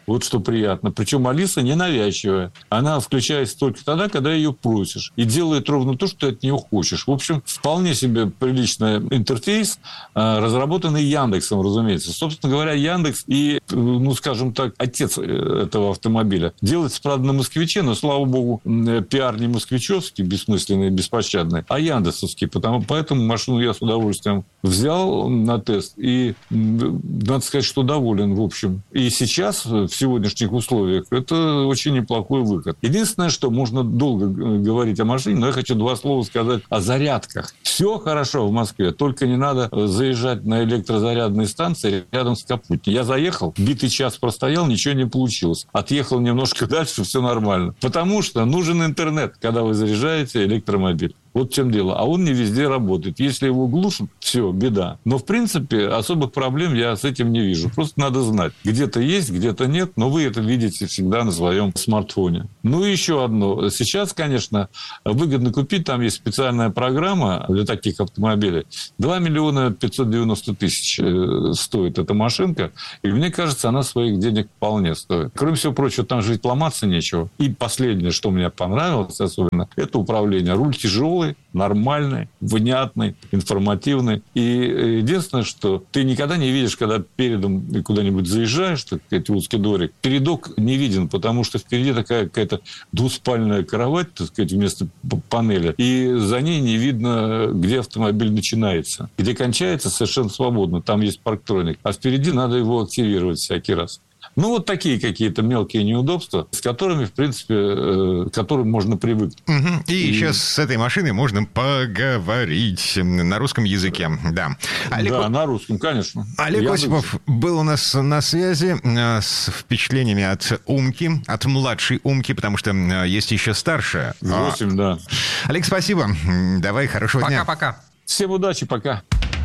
Вот что приятно. Причем Алиса ненавязчивая. Она включается только тогда, когда ее просишь. И делает ровно то, что ты от нее хочешь. В общем, вполне себе приличный интерфейс, разработанный Яндексом, разумеется. Собственно говоря, Яндекс и, ну, скажем так, отец этого автомобиля. Делается, правда, на «Москвиче», но, слава богу, пиар не москвичевский, бессмысленный, беспощадный, а яндексовский. Потому, поэтому машину я с удовольствием взял на тест. И надо сказать, что доволен, в общем. И сейчас, в сегодняшних условиях, это очень неплохой выход. Единственное, что можно долго говорить о машине, но я хочу два слова сказать о зарядках. Все хорошо в Москве, только не надо заезжать на электрозарядные станции рядом с Капутни. Я заехал, битый час простоял, ничего не получилось. Отъехал немножко дальше, все нормально. Потому что нужен интернет, когда вы заряжаете электромобиль. Вот в чем дело. А он не везде работает. Если его глушат, все, беда. Но, в принципе, особых проблем я с этим не вижу. Просто надо знать. Где-то есть, где-то нет, но вы это видите всегда на своем смартфоне. Ну и еще одно. Сейчас, конечно, выгодно купить. Там есть специальная программа для таких автомобилей. два миллиона пятьсот девяносто тысяч стоит эта машинка. И мне кажется, она своих денег вполне стоит. Кроме всего прочего, там же ведь ломаться нечего. И последнее, что мне понравилось особенно, это управление. Руль тяжелый, нормальный, внятный, информативный. И единственное, что ты никогда не видишь, когда передом куда-нибудь заезжаешь, так сказать, в узкий дворик, передок не виден, потому что впереди такая какая-то двуспальная кровать, так сказать, вместо панели, и за ней не видно, где автомобиль начинается. Где кончается, совершенно свободно, там есть парктроник, а впереди надо его активировать всякий раз. Ну, вот такие какие-то мелкие неудобства, с которыми, в принципе, э, к которым можно привыкнуть. Угу. И, и сейчас с этой машиной можно поговорить на русском языке. Да, Олег... да на русском, конечно. Олег Я Осипов бы... был у нас на связи э, с впечатлениями от Умки, от младшей Умки, потому что э, есть еще старшая. Восемь, а... да. Олег, спасибо. Давай, хорошего пока, дня. Пока-пока. Всем удачи, пока.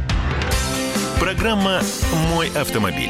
Программа «Мой автомобиль».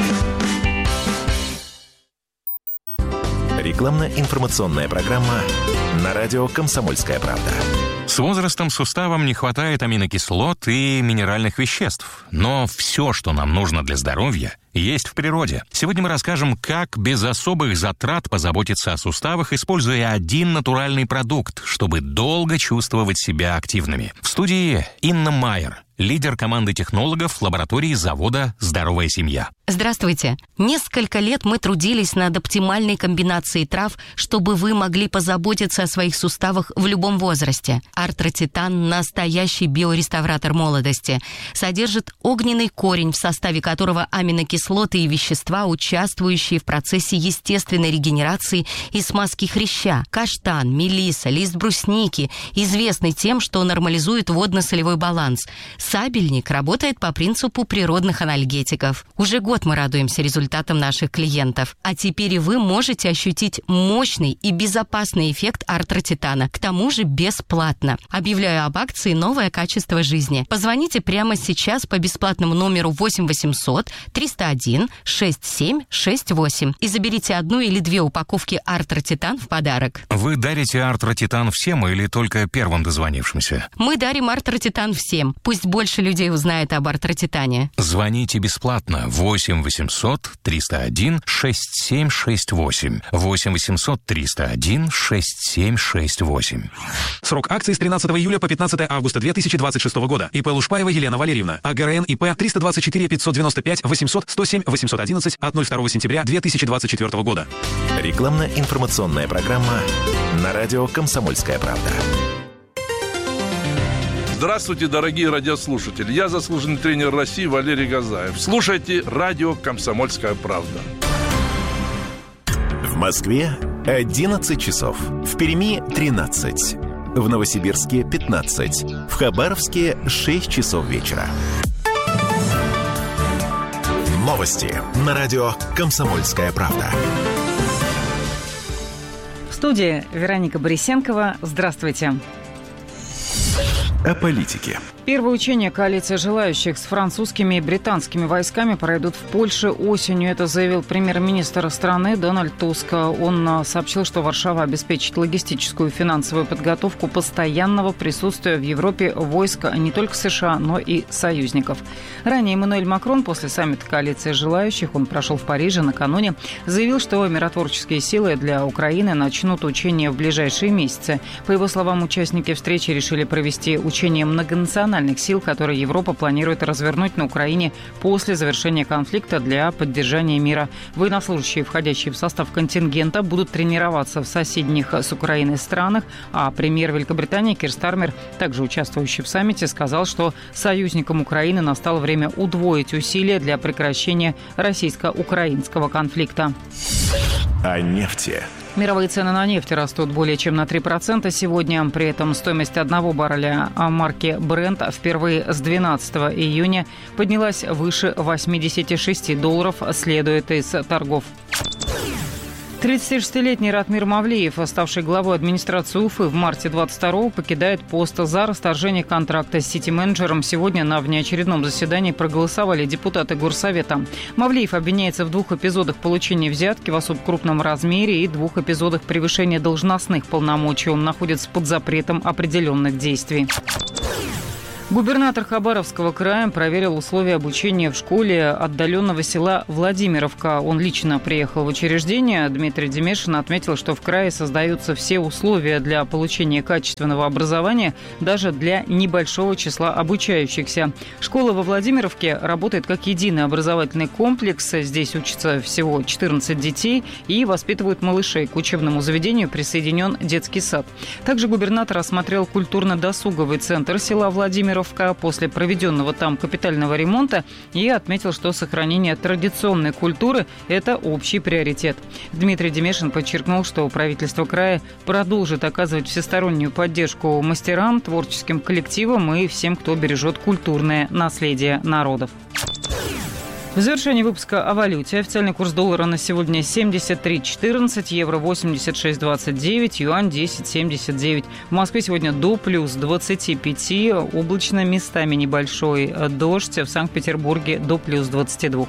Рекламно-информационная программа на радио «Комсомольская правда». С возрастом суставам не хватает аминокислот и минеральных веществ. Но все, что нам нужно для здоровья, есть в природе. Сегодня мы расскажем, как без особых затрат позаботиться о суставах, используя один натуральный продукт, чтобы долго чувствовать себя активными. В студии Инна Майер, лидер команды технологов лаборатории завода «Здоровая семья». Здравствуйте. Несколько лет мы трудились над оптимальной комбинацией трав, чтобы вы могли позаботиться о своих суставах в любом возрасте. Артротитан – настоящий биореставратор молодости. Содержит огненный корень, в составе которого аминокислоты и вещества, участвующие в процессе естественной регенерации и смазки хряща. Каштан, мелиса, лист брусники известны тем, что нормализует водно-солевой баланс. Сабельник работает по принципу природных анальгетиков. Уже год мы радуемся результатам наших клиентов. А теперь и вы можете ощутить мощный и безопасный эффект артротитана. К тому же бесплатно. Объявляю об акции «Новое качество жизни». Позвоните прямо сейчас по бесплатному номеру восемь восемьсот триста один шестьдесят семь шестьдесят восемь и заберите одну или две упаковки артротитан в подарок. Вы дарите артротитан всем или только первым дозвонившимся? Мы дарим артротитан всем. Пусть больше людей узнает об артротитане. Звоните бесплатно восемь восемьсот триста один шестьдесят семь шестьдесят восемь. восемь восемьсот триста один шестьдесят семь шестьдесят восемь. Срок акции с тринадцатого июля по пятнадцатое августа две тысячи двадцать шестого года. ИП Лушпаева Елена Валерьевна. АГРН ИП триста двадцать четыре пятьсот девяносто пять восемьсот сто семь восемьсот одиннадцать от ноль второго сентября две тысячи двадцать четвёртого года. Рекламно-информационная программа на радио «Комсомольская правда». Здравствуйте, дорогие радиослушатели. Я заслуженный тренер России Валерий Газаев. Слушайте радио «Комсомольская правда». В Москве одиннадцать часов. В Перми тринадцать. В Новосибирске пятнадцать. В Хабаровске шесть часов вечера. Новости на радио «Комсомольская правда». В студии Вероника Борисенкова. Здравствуйте. О политике. Первые учения коалиции желающих с французскими и британскими войсками пройдут в Польше осенью. Это заявил премьер-министр страны Дональд Туск. Он сообщил, что Варшава обеспечит логистическую и финансовую подготовку постоянного присутствия в Европе войск не только США, но и союзников. Ранее Эммануэль Макрон после саммита коалиции желающих, он прошел в Париже накануне, заявил, что миротворческие силы для Украины начнут учения в ближайшие месяцы. По его словам, участники встречи решили провести учения многонациональных сил, которые Европа планирует развернуть на Украине после завершения конфликта для поддержания мира. Военнослужащие, входящие в состав контингента, будут тренироваться в соседних с Украиной странах, а премьер Великобритании Кир Стармер, также участвующий в саммите, сказал, что союзникам Украины настало время удвоить усилия для прекращения российско-украинского конфликта. О нефти. Мировые цены на нефть растут более чем на три процента сегодня. При этом стоимость одного барреля марки Brent впервые с двенадцатого июня поднялась выше восемьдесят шесть долларов, следует из торгов. тридцатишестилетний Ратмир Мавлиев, ставший главой администрации Уфы, в марте двадцать второго покидает пост за расторжение контракта с сити-менеджером. Сегодня на внеочередном заседании проголосовали депутаты Горсовета. Мавлиев обвиняется в двух эпизодах получения взятки в особо крупном размере и двух эпизодах превышения должностных полномочий. Он находится под запретом определенных действий. Губернатор Хабаровского края проверил условия обучения в школе отдаленного села Владимировка. Он лично приехал в учреждение. Дмитрий Демешин отметил, что в крае создаются все условия для получения качественного образования даже для небольшого числа обучающихся. Школа во Владимировке работает как единый образовательный комплекс. Здесь учатся всего четырнадцать детей и воспитывают малышей. К учебному заведению присоединен детский сад. Также губернатор осмотрел культурно-досуговый центр села Владимировка после проведенного там капитального ремонта и отметил, что сохранение традиционной культуры – это общий приоритет. Дмитрий Демешин подчеркнул, что правительство края продолжит оказывать всестороннюю поддержку мастерам, творческим коллективам и всем, кто бережет культурное наследие народов. В завершении выпуска о валюте. Официальный курс доллара на сегодня семьдесят три четырнадцать, евро восемьдесят шесть двадцать девять, юань десять семьдесят девять. В Москве сегодня до плюс двадцать пять, облачно, местами небольшой дождь. В Санкт-Петербурге до плюс двадцать два.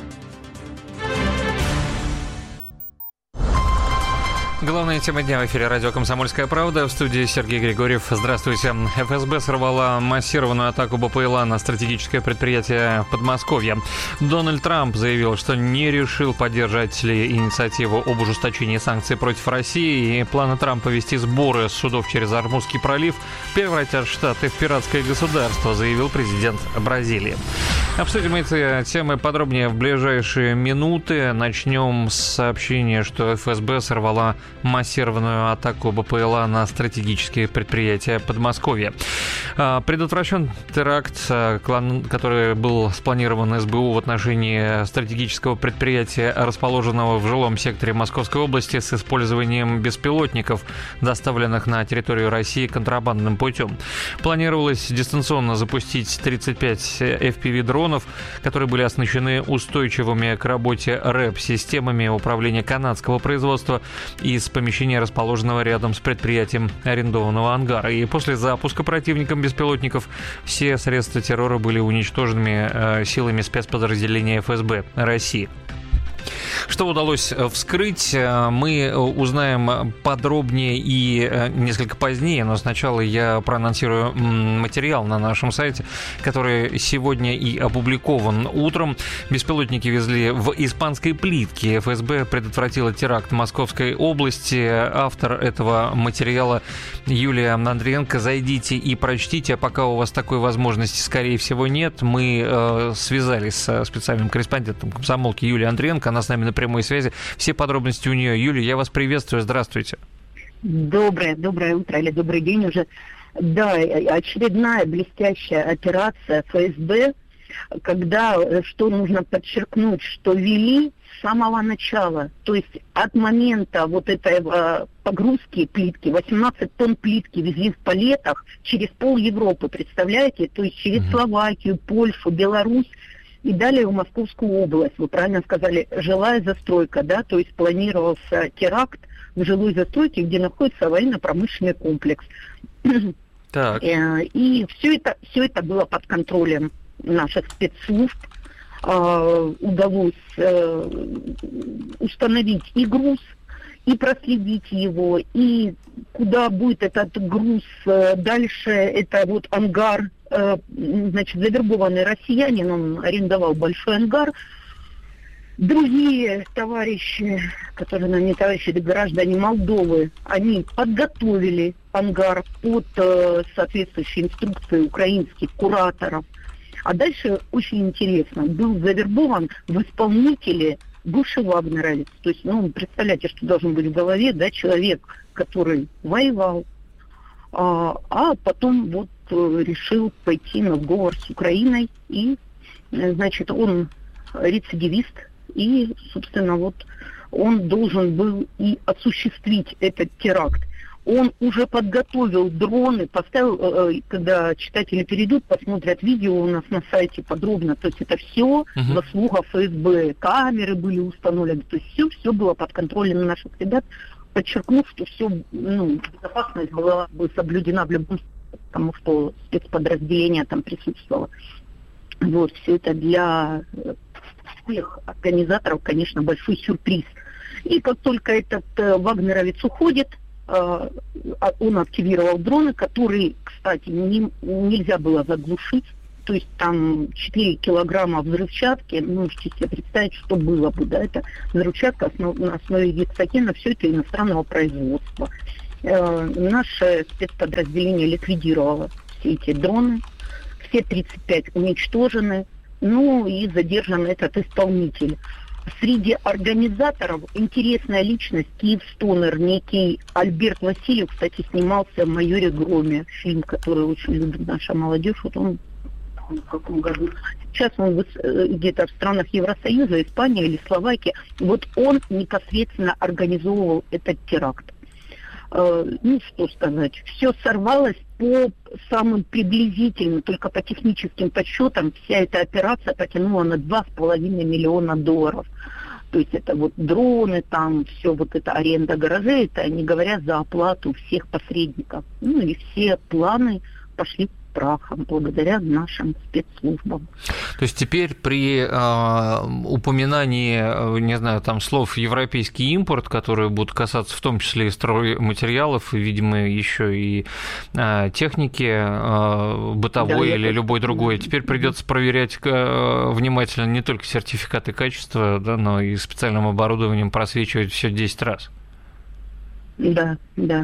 Главная тема дня в эфире радио «Комсомольская правда». В студии Сергей Григорьев. Здравствуйте. эф эс бэ сорвала массированную атаку бэ пэ эл а на стратегическое предприятие в Подмосковье. Дональд Трамп заявил, что не решил поддержать ли инициативу об ужесточении санкций против России, и планы Трампа вести сборы с судов через Ормузский пролив превратят Штаты в пиратское государство, заявил президент Бразилии. Обсудим эти темы подробнее в ближайшие минуты. Начнем с сообщения, что эф эс бэ сорвала массированную атаку бэ пэ эл а на стратегические предприятия Подмосковья. Предотвращен теракт, который был спланирован эс бэ у в отношении стратегического предприятия, расположенного в жилом секторе Московской области, с использованием беспилотников, доставленных на территорию России контрабандным путем. Планировалось дистанционно запустить тридцать пять эф пи ви-дронов, которые были оснащены устойчивыми к работе рэп-системами управления канадского производства из помещения, расположенного рядом с предприятием арендованного ангара. И после запуска противником беспилотников все средства террора были уничтожены э, силами спецподразделения эф эс бэ России. Что удалось вскрыть, мы узнаем подробнее и несколько позднее, но сначала я проанонсирую материал на нашем сайте, который сегодня и опубликован утром. Беспилотники везли в испанской плитке. эф эс бэ предотвратила теракт в Московской области. Автор этого материала Юлия Андриенко. Зайдите и прочтите, а пока у вас такой возможности, скорее всего, нет. Мы э, связались с специальным корреспондентом комсомолки Юлией Андриенко. Она с нами на прямой связи. Все подробности у нее. Юлия, я вас приветствую. Здравствуйте. Доброе, доброе утро или добрый день уже. Да, очередная блестящая операция эф эс бэ, когда, что нужно подчеркнуть, что вели с самого начала, то есть от момента вот этой э, погрузки плитки, восемнадцать тонн плитки везли в палетах через пол Европы, представляете, то есть через Словакию, Польшу, Беларусь, и далее в Московскую область. Вы правильно сказали, жилая застройка, да, то есть планировался теракт в жилой застройке, где находится военно-промышленный комплекс. Так. И все это, все это было под контролем наших спецслужб. Удалось установить и груз, и проследить его, и куда будет этот груз дальше. Это вот ангар, значит, завербованный россиянин, он арендовал большой ангар. Другие товарищи, которые, ну, не товарищи, это граждане Молдовы, они подготовили ангар под э, соответствующие инструкции украинских кураторов. А дальше очень интересно, был завербован в исполнителе бывший вагнеровец. То есть, ну, представляете, что должен быть в голове, да, человек, который воевал, а, а потом вот э, решил пойти на сговор с Украиной, и, э, значит, он рецидивист. И, собственно, вот он должен был и осуществить этот теракт. Он уже подготовил дроны, поставил, когда читатели перейдут, посмотрят видео у нас на сайте подробно, то есть это все uh-huh. заслуга ФСБ, камеры были установлены, то есть все, все было под контролем наших ребят, подчеркнув, что все, ну, безопасность была бы соблюдена в любом случае, потому что спецподразделение там присутствовало. Вот, все это для всех организаторов, конечно, большой сюрприз. И как только этот э, вагнеровец уходит, э, он активировал дроны, которые, кстати, не, нельзя было заглушить. То есть там четыре килограмма взрывчатки, ну, можете себе представить, что было бы, да, это взрывчатка основ, на основе гексогена, все это иностранного производства. Э, наше спецподразделение ликвидировало все эти дроны, все тридцать пять уничтожены. Ну и задержан этот исполнитель. Среди организаторов интересная личность, Киевстонер, некий Альберт Васильев, кстати, снимался в «Майоре Громе», фильм, который очень любит наша молодежь. Вот он в каком году? Сейчас он где-то в странах Евросоюза, Испания или Словакия. Вот он непосредственно организовывал этот теракт. Ну, что сказать, все сорвалось по самым приблизительным, только по техническим подсчетам, вся эта операция потянула на два с половиной миллиона долларов. То есть это вот дроны, там все вот эта аренда гаражей, это не говоря за оплату всех посредников. Ну и все планы пошли прахом благодаря нашим спецслужбам. То есть теперь при э, упоминании, не знаю, там слов европейский импорт, которые будут касаться в том числе и стройматериалов, и, видимо, еще и э, техники э, бытовой, да, или любой другой, теперь придется проверять э, внимательно не только сертификаты качества, да, но и специальным оборудованием просвечивать все десять раз. Да, да.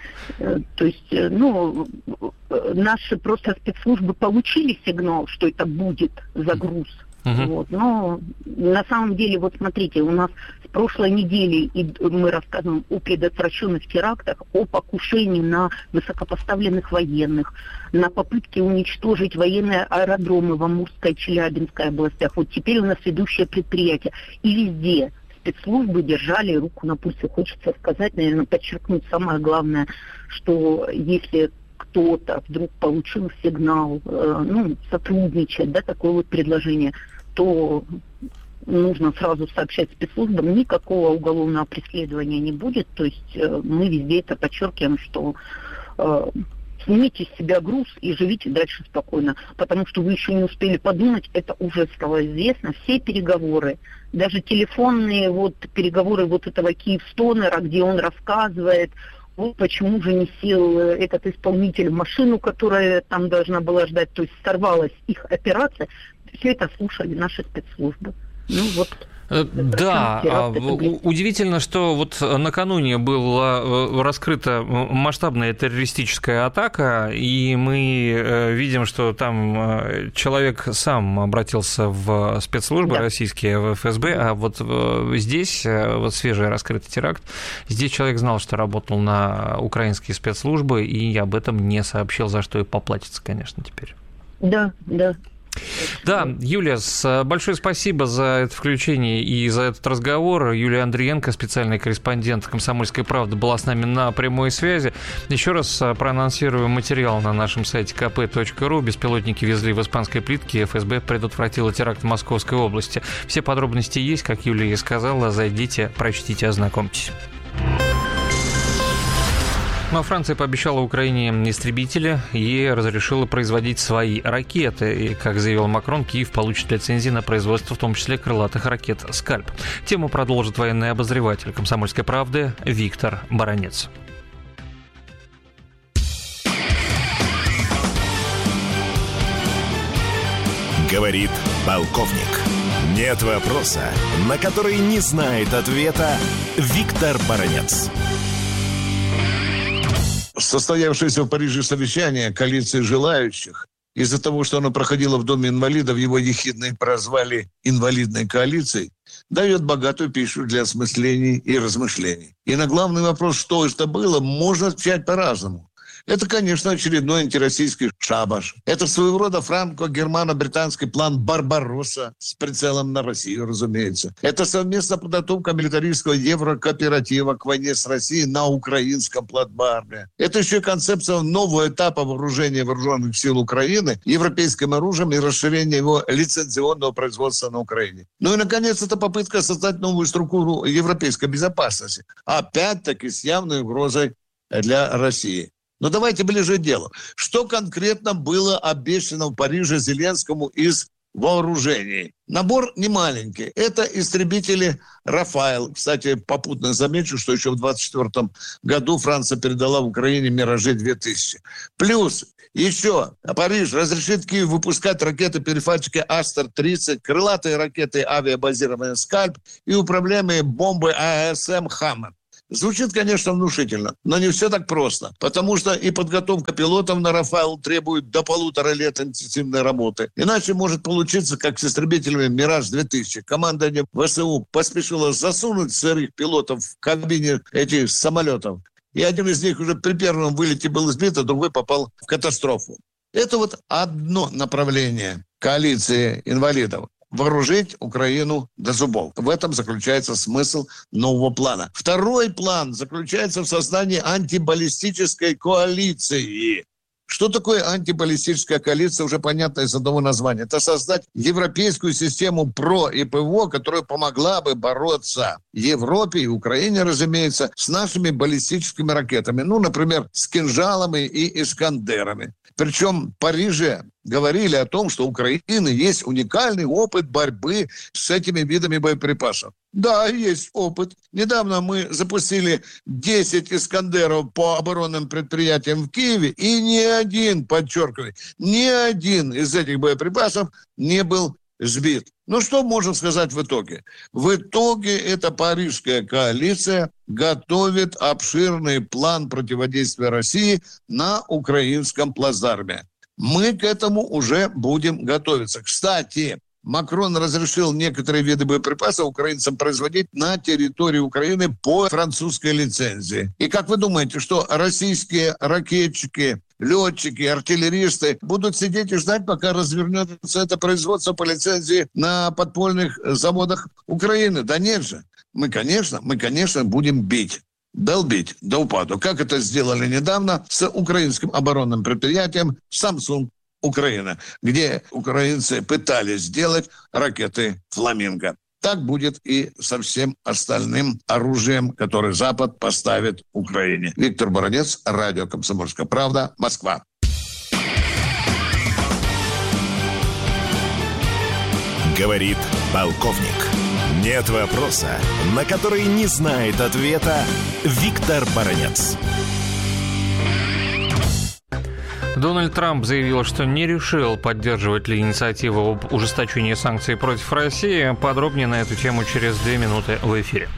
То есть, ну, наши просто спецслужбы получили сигнал, что это будет загруз. Uh-huh. Вот. Но на самом деле, вот смотрите, у нас с прошлой недели и мы рассказываем о предотвращенных терактах, о покушении на высокопоставленных военных, на попытке уничтожить военные аэродромы в Амурской и Челябинской областях. Вот теперь у нас ведущее предприятие. И везде спецслужбы держали руку на пульсе. Хочется сказать, наверное, подчеркнуть самое главное, что если кто-то вдруг получил сигнал, э, ну, сотрудничать, да, такое вот предложение, то нужно сразу сообщать спецслужбам, никакого уголовного преследования не будет. То есть э, мы везде это подчеркиваем, что э, снимите с себя груз и живите дальше спокойно, потому что вы еще не успели подумать, это уже стало известно, все переговоры, даже телефонные вот переговоры вот этого Киевстонера, где он рассказывает, вот почему же не сел этот исполнитель в машину, которая там должна была ждать, то есть сорвалась их операция, все это слушали наши спецслужбы. Ну вот. Да, удивительно, что вот накануне была раскрыта масштабная террористическая атака, и мы видим, что там человек сам обратился в спецслужбы, да, российские, в эф эс бэ, а вот здесь, вот свежий раскрытый теракт, здесь человек знал, что работал на украинские спецслужбы, и об этом не сообщил, за что и поплатится, конечно, теперь. Да, да. Да, Юлия, большое спасибо за это включение и за этот разговор. Юлия Андриенко, специальный корреспондент «Комсомольской правды», была с нами на прямой связи. Еще раз проанонсирую материал на нашем сайте ка пэ точка ру. Беспилотники везли в испанской плитке, эф эс бэ предотвратила теракт в Московской области. Все подробности есть, как Юлия и сказала. Зайдите, прочтите, ознакомьтесь. Но Франция пообещала Украине истребители и разрешила производить свои ракеты. И, как заявил Макрон, Киев получит лицензии на производство, в том числе крылатых ракет «Скальп». Тему продолжит военный обозреватель «Комсомольской правды» Виктор Баранец. Говорит полковник. Нет вопроса, на который не знает ответа Виктор Баранец. Состоявшееся в Париже совещание коалиции желающих, из-за того, что оно проходило в Доме инвалидов, его ехидно прозвали инвалидной коалицией, дает богатую пищу для осмыслений и размышлений. И на главный вопрос, что это было, можно отвечать по-разному. Это, конечно, очередной антироссийский шабаш. Это своего рода франко-германо-британский план «Барбаросса» с прицелом на Россию, разумеется. Это совместная подготовка милитаристского еврокооператива к войне с Россией на украинском плацдарме. Это еще концепция нового этапа вооружения вооруженных сил Украины европейским оружием и расширения его лицензионного производства на Украине. Ну и, наконец, это попытка создать новую структуру европейской безопасности. Опять-таки с явной угрозой для России. Но давайте ближе к делу. Что конкретно было обещано в Париже Зеленскому из вооружений? Набор немаленький. Это истребители «Рафаэл». Кстати, попутно замечу, что еще в двадцать четвёртом году Франция передала в Украине «Миражи две тысячи». Плюс еще Париж разрешит Киеву выпускать ракеты-перехватчики Астер тридцать, крылатые ракеты авиабазированные «Скальп» и управляемые бомбы А С М «Хаммер». Звучит, конечно, внушительно, но не все так просто, потому что и подготовка пилотов на «Рафаэл» требует до полутора лет интенсивной работы. Иначе может получиться, как с истребителями «Мираж две тысячи». Командование В С У поспешило засунуть сырых пилотов в кабине этих самолетов, и один из них уже при первом вылете был сбит, а другой попал в катастрофу. Это вот одно направление коалиции инвалидов. Вооружить Украину до зубов. В этом заключается смысл нового плана. Второй план заключается в создании антибаллистической коалиции. Что такое антибаллистическая коалиция, уже понятно из одного названия. Это создать европейскую систему ПРО и ПВО, которая помогла бы бороться Европе и Украине, разумеется, с нашими баллистическими ракетами. Ну, например, с кинжалами и искандерами. Причем в Париже говорили о том, что у Украины есть уникальный опыт борьбы с этими видами боеприпасов. Да, есть опыт. Недавно мы запустили десять «Искандеров» по оборонным предприятиям в Киеве, и ни один, подчеркиваю, ни один из этих боеприпасов не был сбит. Ну, что можно сказать в итоге? В итоге эта парижская коалиция готовит обширный план противодействия России на украинском плацдарме. Мы к этому уже будем готовиться. Кстати, Макрон разрешил некоторые виды боеприпасов украинцам производить на территории Украины по французской лицензии. И как вы думаете, что российские ракетчики, летчики, артиллеристы будут сидеть и ждать, пока развернется это производство по лицензии на подпольных заводах Украины? Да нет же. Мы, конечно, мы, конечно, будем бить. Долбить до упаду. Как это сделали недавно с украинским оборонным предприятием Samsung Украина, где украинцы пытались сделать ракеты «Фламинго». Так будет и со всем остальным оружием, которое Запад поставит Украине. Виктор Баранец, радио «Комсомольская правда», Москва. Говорит полковник. Нет вопроса, на который не знает ответа Виктор Баранец. Дональд Трамп заявил, что не решил, поддерживать ли инициативу об ужесточении санкций против России. Подробнее на эту тему через две минуты в эфире.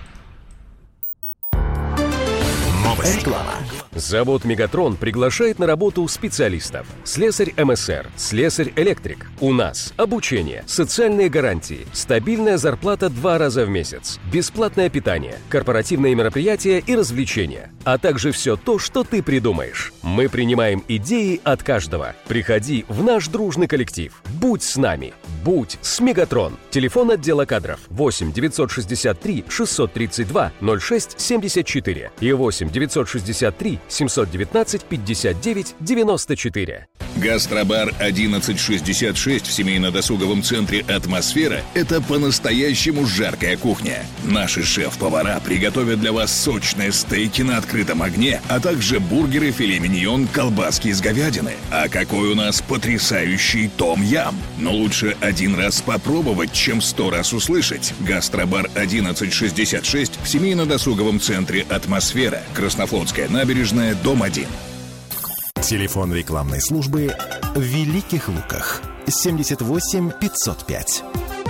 Реклама. Завод «Мегатрон» приглашает на работу специалистов. Слесарь эм эс эр, слесарь-электрик. У нас обучение, социальные гарантии, стабильная зарплата два раза в месяц, бесплатное питание, корпоративные мероприятия и развлечения, а также все то, что ты придумаешь. Мы принимаем идеи от каждого. Приходи в наш дружный коллектив. Будь с нами. Будь с «Мегатрон». Телефон отдела кадров восемь девятьсот шестьдесят три шестьсот тридцать два ноль шесть семьдесят четыре и восемь девятьсот шестьдесят три семьсот девятнадцать пятьдесят девять девяносто четыре. Гастробар одиннадцать шестьдесят шесть в семейно-досуговом центре «Атмосфера» — это по-настоящему жаркая кухня. Наши шеф-повара приготовят для вас сочные стейки на открытом огне, а также бургеры, филе миньон, колбаски из говядины. А какой у нас потрясающий том-ям! Но лучше один раз попробовать, чем сто раз услышать. Гастробар одиннадцать шестьдесят шесть в семейно-досуговом центре «Атмосфера», Краснофлотская набережная, дом один. Телефон рекламной службы в Великих Луках. семьдесят восемь пятьсот пять.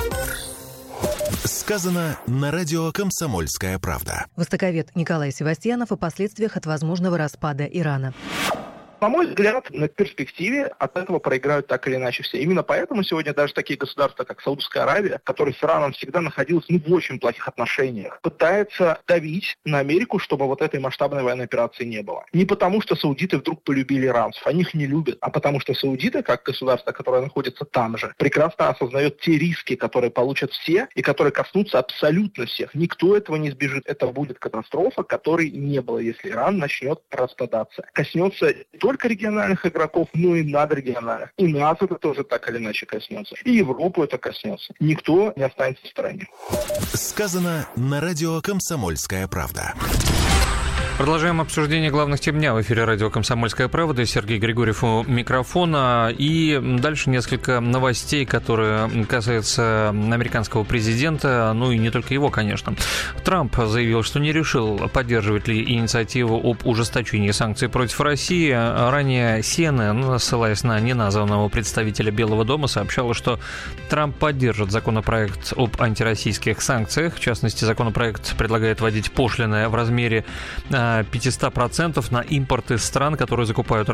Сказано на радио «Комсомольская правда». Востоковед Николай Севастьянов о последствиях от возможного распада Ирана. На мой взгляд, на перспективе от этого проиграют так или иначе все. Именно поэтому сегодня даже такие государства, как Саудовская Аравия, которая с Ираном всегда находилась ну, в очень плохих отношениях, пытается давить на Америку, чтобы вот этой масштабной военной операции не было. Не потому, что саудиты вдруг полюбили иранцев, они их не любят, а потому что саудиты, как государство, которое находится там же, прекрасно осознает те риски, которые получат все и которые коснутся абсолютно всех. Никто этого не избежит. Это будет катастрофа, которой не было, если Иран начнет распадаться. Коснется только региональных игроков, но и надрегиональных. И нас это тоже так или иначе коснется. И Европу это коснется. Никто не останется в стороне. Сказано на радио «Комсомольская правда». Продолжаем обсуждение главных тем дня в эфире радио «Комсомольская правда». Сергей Григорьев у микрофона. И дальше несколько новостей, которые касаются американского президента, ну и не только его, конечно. Трамп заявил, что не решил, поддерживать ли инициативу об ужесточении санкций против России. Ранее си эн эн, ссылаясь на неназванного представителя Белого дома, сообщала, что Трамп поддержит законопроект об антироссийских санкциях. В частности, законопроект предлагает вводить пошлины в размере пятьсот процентов на импорт из стран, которые закупают